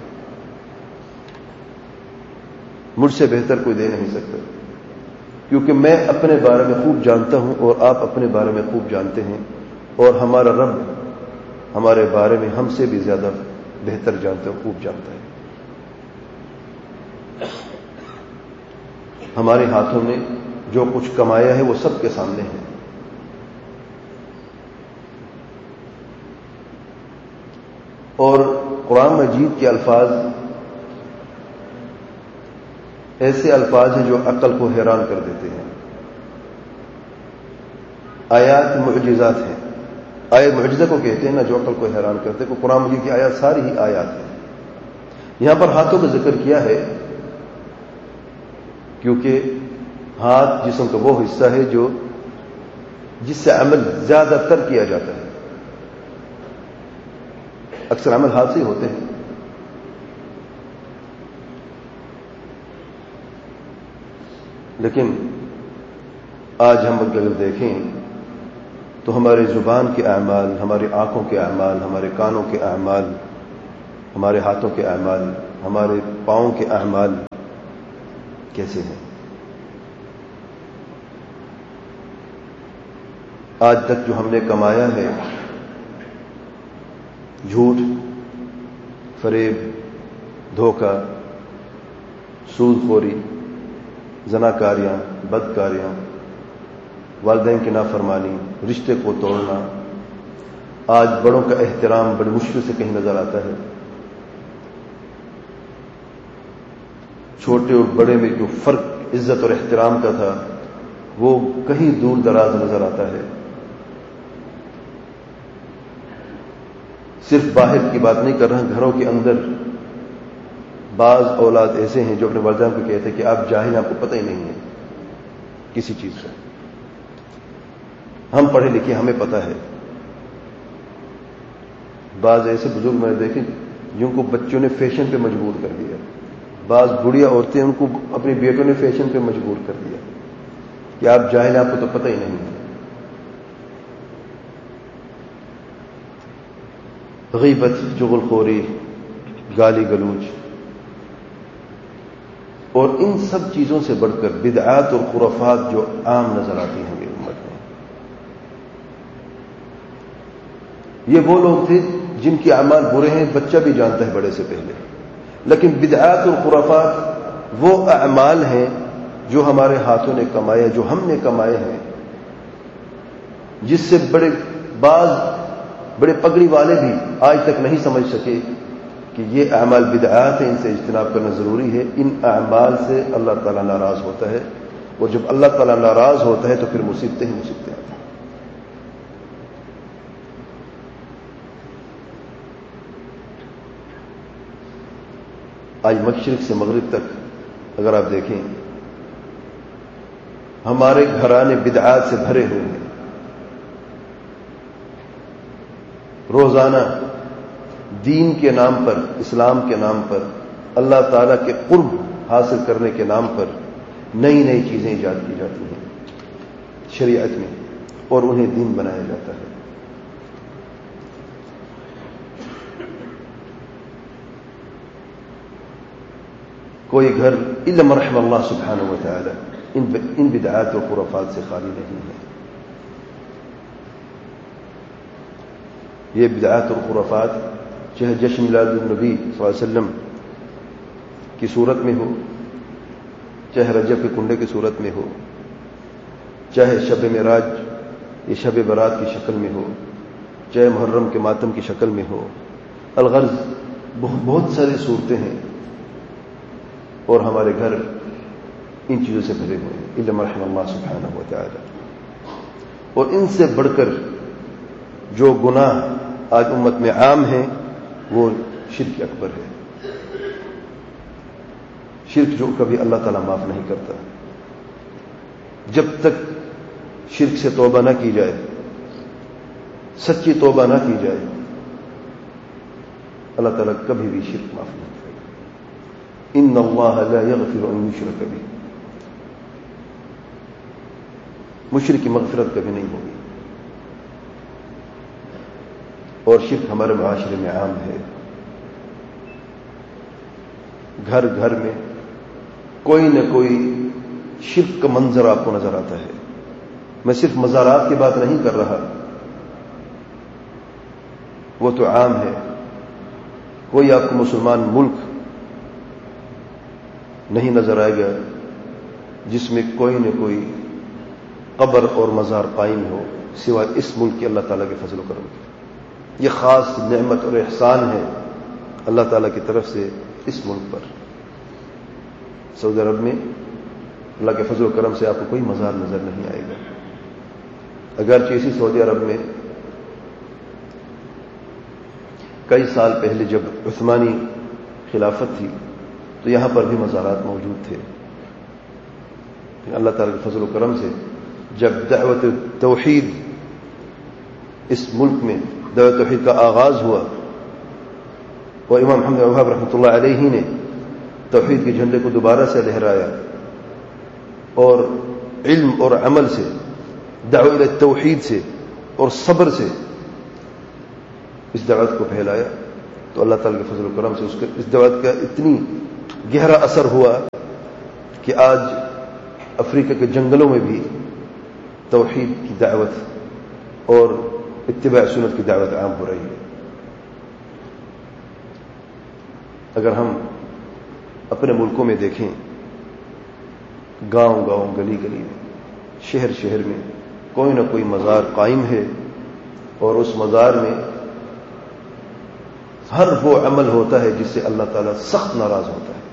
S4: مجھ سے بہتر کوئی دے نہیں سکتا، کیونکہ میں اپنے بارے میں خوب جانتا ہوں اور آپ اپنے بارے میں خوب جانتے ہیں، اور ہمارا رب ہمارے بارے میں ہم سے بھی زیادہ بہتر جانتا ہے، خوب جانتا ہے. ہمارے ہاتھوں نے جو کچھ کمایا ہے وہ سب کے سامنے ہے. اور قرآن مجید کے الفاظ ایسے الفاظ ہیں جو عقل کو حیران کر دیتے ہیں. آیات معجزات ہیں. آیت معجزہ کو کہتے ہیں نا جو عقل کو حیران کرتے ہیں. قرآن مجید کی آیات ساری ہی آیات ہیں. یہاں پر ہاتھوں کا ذکر کیا ہے کیونکہ ہاتھ جسم کا وہ حصہ ہے جو جس سے عمل زیادہ تر کیا جاتا ہے. اکثر عمل ہاتھ سے ہوتے ہیں. لیکن آج ہم اگر دیکھیں تو ہمارے زبان کے اعمال، ہماری آنکھوں کے اعمال، ہمارے کانوں کے اعمال، ہمارے ہاتھوں کے اعمال، ہمارے پاؤں کے اعمال کیسے ہیں. آج تک جو ہم نے کمایا ہے، جھوٹ، فریب، دھوکہ، سود خوری، زناکاریاں، بدکاریاں، والدین کی نافرمانی، رشتے کو توڑنا، آج بڑوں کا احترام بڑی مشکل سے کہیں نظر آتا ہے. چھوٹے اور بڑے میں جو فرق عزت اور احترام کا تھا وہ کہیں دور دراز نظر آتا ہے. صرف باہر کی بات نہیں کر رہا، گھروں کے اندر بعض اولاد ایسے ہیں جو اپنے والدین کو کہتے ہیں کہ آپ جاہل، آپ کو پتہ ہی نہیں ہے کسی چیز کا. ہم پڑھے لکھے، ہمیں پتہ ہے. بعض ایسے بزرگ میں نے دیکھے جن کو بچوں نے فیشن پہ مجبور کر دیا. بعض بڑھیا عورتیں ان کو اپنے بیٹوں نے فیشن پہ مجبور کر دیا کہ آپ جاہل، آپ کو تو پتہ ہی نہیں ہے. غیبت، چغل خوری، گالی گلوچ، اور ان سب چیزوں سے بڑھ کر بدعات اور خرافات جو عام نظر آتی ہیں میری امت میں. یہ وہ لوگ تھے جن کے اعمال برے ہیں، بچہ بھی جانتا ہے بڑے سے پہلے. لیکن بدعات اور خرافات وہ اعمال ہیں جو ہمارے ہاتھوں نے کمائے، جو ہم نے کمائے ہیں، جس سے بڑے بعض بڑے پگڑی والے بھی آج تک نہیں سمجھ سکے کہ یہ اعمال بدعات ہیں، ان سے اجتناب کرنا ضروری ہے. ان اعمال سے اللہ تعالیٰ ناراض ہوتا ہے، اور جب اللہ تعالیٰ ناراض ہوتا ہے تو پھر مصیبتیں ہی مصیبتیں آتی ہیں. آج مشرق سے مغرب تک اگر آپ دیکھیں، ہمارے گھرانے بدعات سے بھرے ہوئے ہیں. روزانہ دین کے نام پر، اسلام کے نام پر، اللہ تعالیٰ کے قرب حاصل کرنے کے نام پر نئی نئی چیزیں ایجاد کی جاتی ہیں شریعت میں، اور انہیں دین بنایا جاتا ہے. کوئی گھر الا من رحم اللہ سبحانہ و تعالی ان بدعات و خرافات سے خالی نہیں ہے. یہ بدعات اور خرافات چاہے جشن میلاد النبی صلی اللہ علیہ وسلم کی صورت میں ہو، چاہے رجب کے کنڈے کی صورت میں ہو، چاہے شب معراج یا شب برات کی شکل میں ہو، چاہے محرم کے ماتم کی شکل میں ہو. الغرض بہت ساری صورتیں ہیں، اور ہمارے گھر ان چیزوں سے بھرے ہوئے ہیں الا من رحم اللہ سبحانہ و تعالی. اور ان سے بڑھ کر جو گناہ آج امت میں عام ہیں وہ شرک اکبر ہے. شرک جو کبھی اللہ تعالیٰ معاف نہیں کرتا. جب تک شرک سے توبہ نہ کی جائے، سچی توبہ نہ کی جائے، اللہ تعالیٰ کبھی بھی شرک معاف نہیں کرے گا. ان اللہ لا یغفر ان یشرک بہ، مشرک کی مغفرت کبھی نہیں ہوگی. اور شرک ہمارے معاشرے میں عام ہے. گھر گھر میں کوئی نہ کوئی شرک کا منظر آپ کو نظر آتا ہے. میں صرف مزارات کی بات نہیں کر رہا، وہ تو عام ہے. کوئی آپ کو مسلمان ملک نہیں نظر آئے گا جس میں کوئی نہ کوئی قبر اور مزار قائم ہو سوائے اس ملک کے اللہ تعالیٰ کے فضل و کرم کے. یہ خاص نعمت اور احسان ہے اللہ تعالیٰ کی طرف سے اس ملک پر. سعودی عرب میں اللہ کے فضل و کرم سے آپ کو کوئی مزار نظر نہیں آئے گا. اگرچہ اسی سعودی عرب میں کئی سال پہلے جب عثمانی خلافت تھی تو یہاں پر بھی مزارات موجود تھے. اللہ تعالیٰ کے فضل و کرم سے جب دعوت توحید اس ملک میں دعوت توحید کا آغاز ہوا اور امام محمد بن وہاب رحمۃ اللہ علیہ نے توحید کے جھنڈے کو دوبارہ سے لہرایا اور علم اور عمل سے، دعوت توحید سے اور صبر سے اس دعوت کو پھیلایا، تو اللہ تعالیٰ کے فضل و کرم سے اس, اس دعوت کا اتنی گہرا اثر ہوا کہ آج افریقہ کے جنگلوں میں بھی توحید کی دعوت اور اتباع سنت کی دعوت عام ہو رہی ہے. اگر ہم اپنے ملکوں میں دیکھیں، گاؤں گاؤں گلی گلی میں شہر شہر میں کوئی نہ کوئی مزار قائم ہے، اور اس مزار میں ہر وہ عمل ہوتا ہے جس سے اللہ تعالیٰ سخت ناراض ہوتا ہے.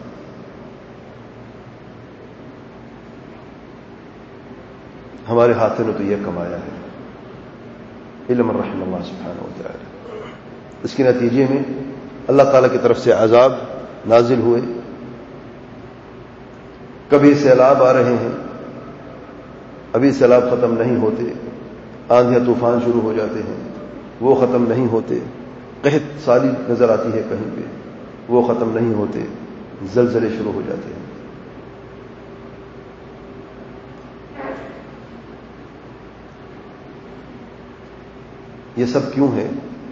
S4: ہمارے ہاتھوں نے تو یہ کمایا ہے، علم الرحم اللہ سبحانہ و تعالی. اس کے نتیجے میں اللہ تعالیٰ کی طرف سے عذاب نازل ہوئے. کبھی سیلاب آ رہے ہیں، ابھی سیلاب ختم نہیں ہوتے، آندھیاں طوفان شروع ہو جاتے ہیں، وہ ختم نہیں ہوتے. قحط سالی نظر آتی ہے کہیں پہ، وہ ختم نہیں ہوتے. زلزلے شروع ہو جاتے ہیں. یہ سب کیوں ہے؟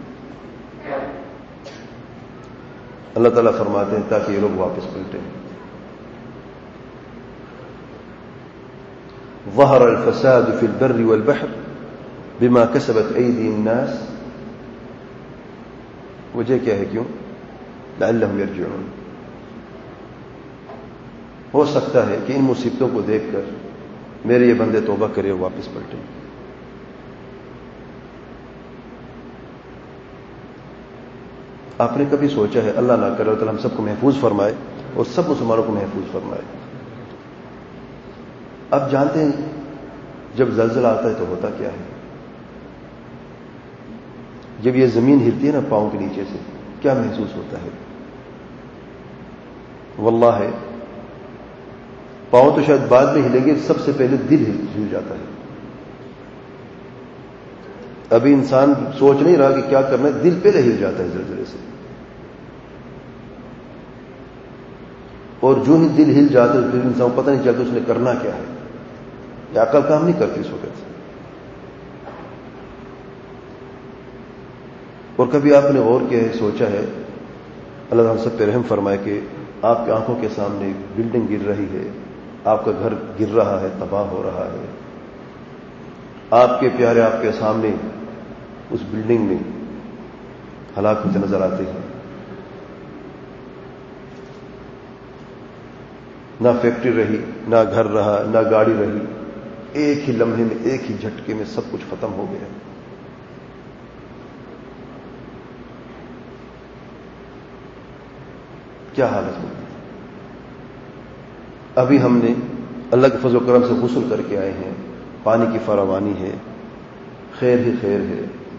S4: اللہ تعالیٰ فرماتے ہیں تاکہ یہ لوگ واپس پلٹیں. ظہر الفساد فی البر والبحر بما کسبت ایدی الناس. وجہ کیا ہے؟ کیوں؟ لعلہم یرجعون. ہو سکتا ہے کہ ان مصیبتوں کو دیکھ کر میرے یہ بندے توبہ کرے اور واپس پلٹیں. آپ نے کبھی سوچا ہے؟ اللہ نہ کرے تو ہم سب کو محفوظ فرمائے اور سب مسلمانوں کو محفوظ فرمائے. آپ جانتے ہیں جب زلزلہ آتا ہے تو ہوتا کیا ہے؟ جب یہ زمین ہلتی ہے نا پاؤں کے نیچے سے، کیا محسوس ہوتا ہے؟ واللہ ہے پاؤں تو شاید بعد میں ہلیں گے، سب سے پہلے دل ہل جاتا ہے. ابھی انسان سوچ نہیں رہا کہ کیا کرنا ہے، دل پہلے ہل جاتا ہے زلزلے سے. اور جو ہی دل ہل جاتا ہے پھر انسان کو پتہ نہیں چلتا اس نے کرنا کیا ہے. یہ عقل کام نہیں کرتی اس وقت. اور کبھی آپ نے غور کیا ہے، سوچا ہے، اللہ ہم سب پہ رحم فرمائے کہ آپ کی آنکھوں کے سامنے بلڈنگ گر رہی ہے، آپ کا گھر گر رہا ہے، تباہ ہو رہا ہے، آپ کے پیارے آپ کے سامنے اس بلڈنگ میں ہلاک ہوتے نظر آتے ہیں. نہ فیکٹری رہی، نہ گھر رہا، نہ گاڑی رہی. ایک ہی لمحے میں، ایک ہی جھٹکے میں سب کچھ ختم ہو گیا. کیا حالت ہوگی؟ ابھی ہم نے اللہ کے فضل و کرم سے غسل کر کے آئے ہیں، پانی کی فراوانی ہے، خیر ہی خیر ہے.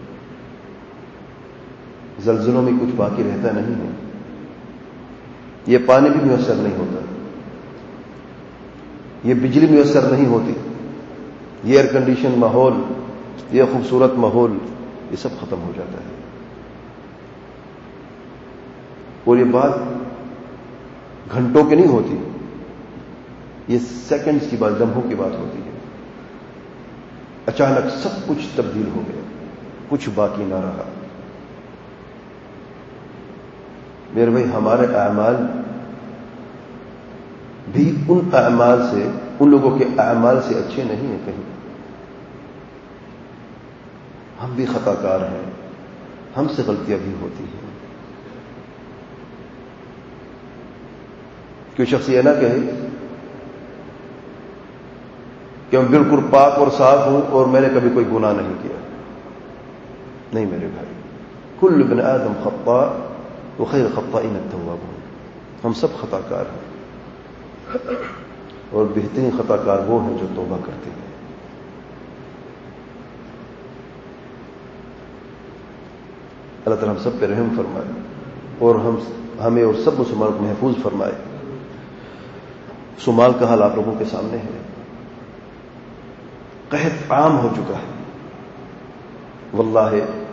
S4: زلزلوں میں کچھ باقی رہتا نہیں ہے. یہ پانی بھی میسر نہیں ہوتا، یہ بجلی میسر نہیں ہوتی، یہ ایئر کنڈیشن ماحول، یہ خوبصورت ماحول، یہ سب ختم ہو جاتا ہے. اور یہ بات گھنٹوں کی نہیں ہوتی، یہ سیکنڈز کی بات، لمحوں کی بات ہوتی ہے. اچانک سب کچھ تبدیل ہو گیا، کچھ باقی نہ رہا. میرے بھائی ہمارے اعمال بھی ان اعمال سے، ان لوگوں کے اعمال سے اچھے نہیں ہیں کہیں. ہم بھی خطا کار ہیں، ہم سے غلطیاں بھی ہوتی ہیں. کوئی شخص یہ نہ کہے کہ میں بالکل پاک اور صاف ہوں اور میں نے کبھی کوئی گناہ نہیں کیا. نہیں میرے بھائی، کل ابن آدم خطاء وخیر الخطائین التوابون. ہم سب خطا کار ہیں اور بہترین خطا کار وہ ہیں جو توبہ کرتے ہیں. اللہ تعالیٰ ہم سب پہ رحم فرمائے اور ہم ہمیں اور سب مسلمانوں کو محفوظ فرمائے. صومال کا حال آپ لوگوں کے سامنے ہے. قحط عام ہو چکا ہے. واللہ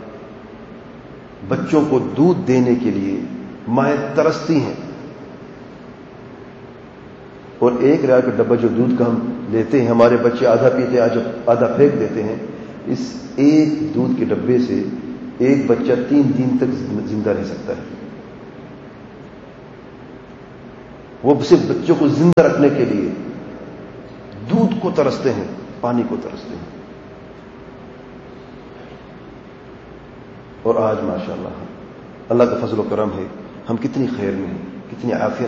S4: بچوں کو دودھ دینے کے لیے مائیں ترستی ہیں، اور ایک ریال کا ڈبہ جو دودھ کا ہم لیتے ہیں، ہمارے بچے آدھا پیتے آدھا پھینک دیتے ہیں. اس ایک دودھ کے ڈبے سے ایک بچہ تین دن تک زندہ رہ سکتا ہے. وہ صرف بچوں کو زندہ رکھنے کے لیے دودھ کو ترستے ہیں، پانی کو ترستے ہیں. اور آج ماشاءاللہ اللہ کا فضل و کرم ہے، ہم کتنی خیر میں ہیں، کتنی عافیت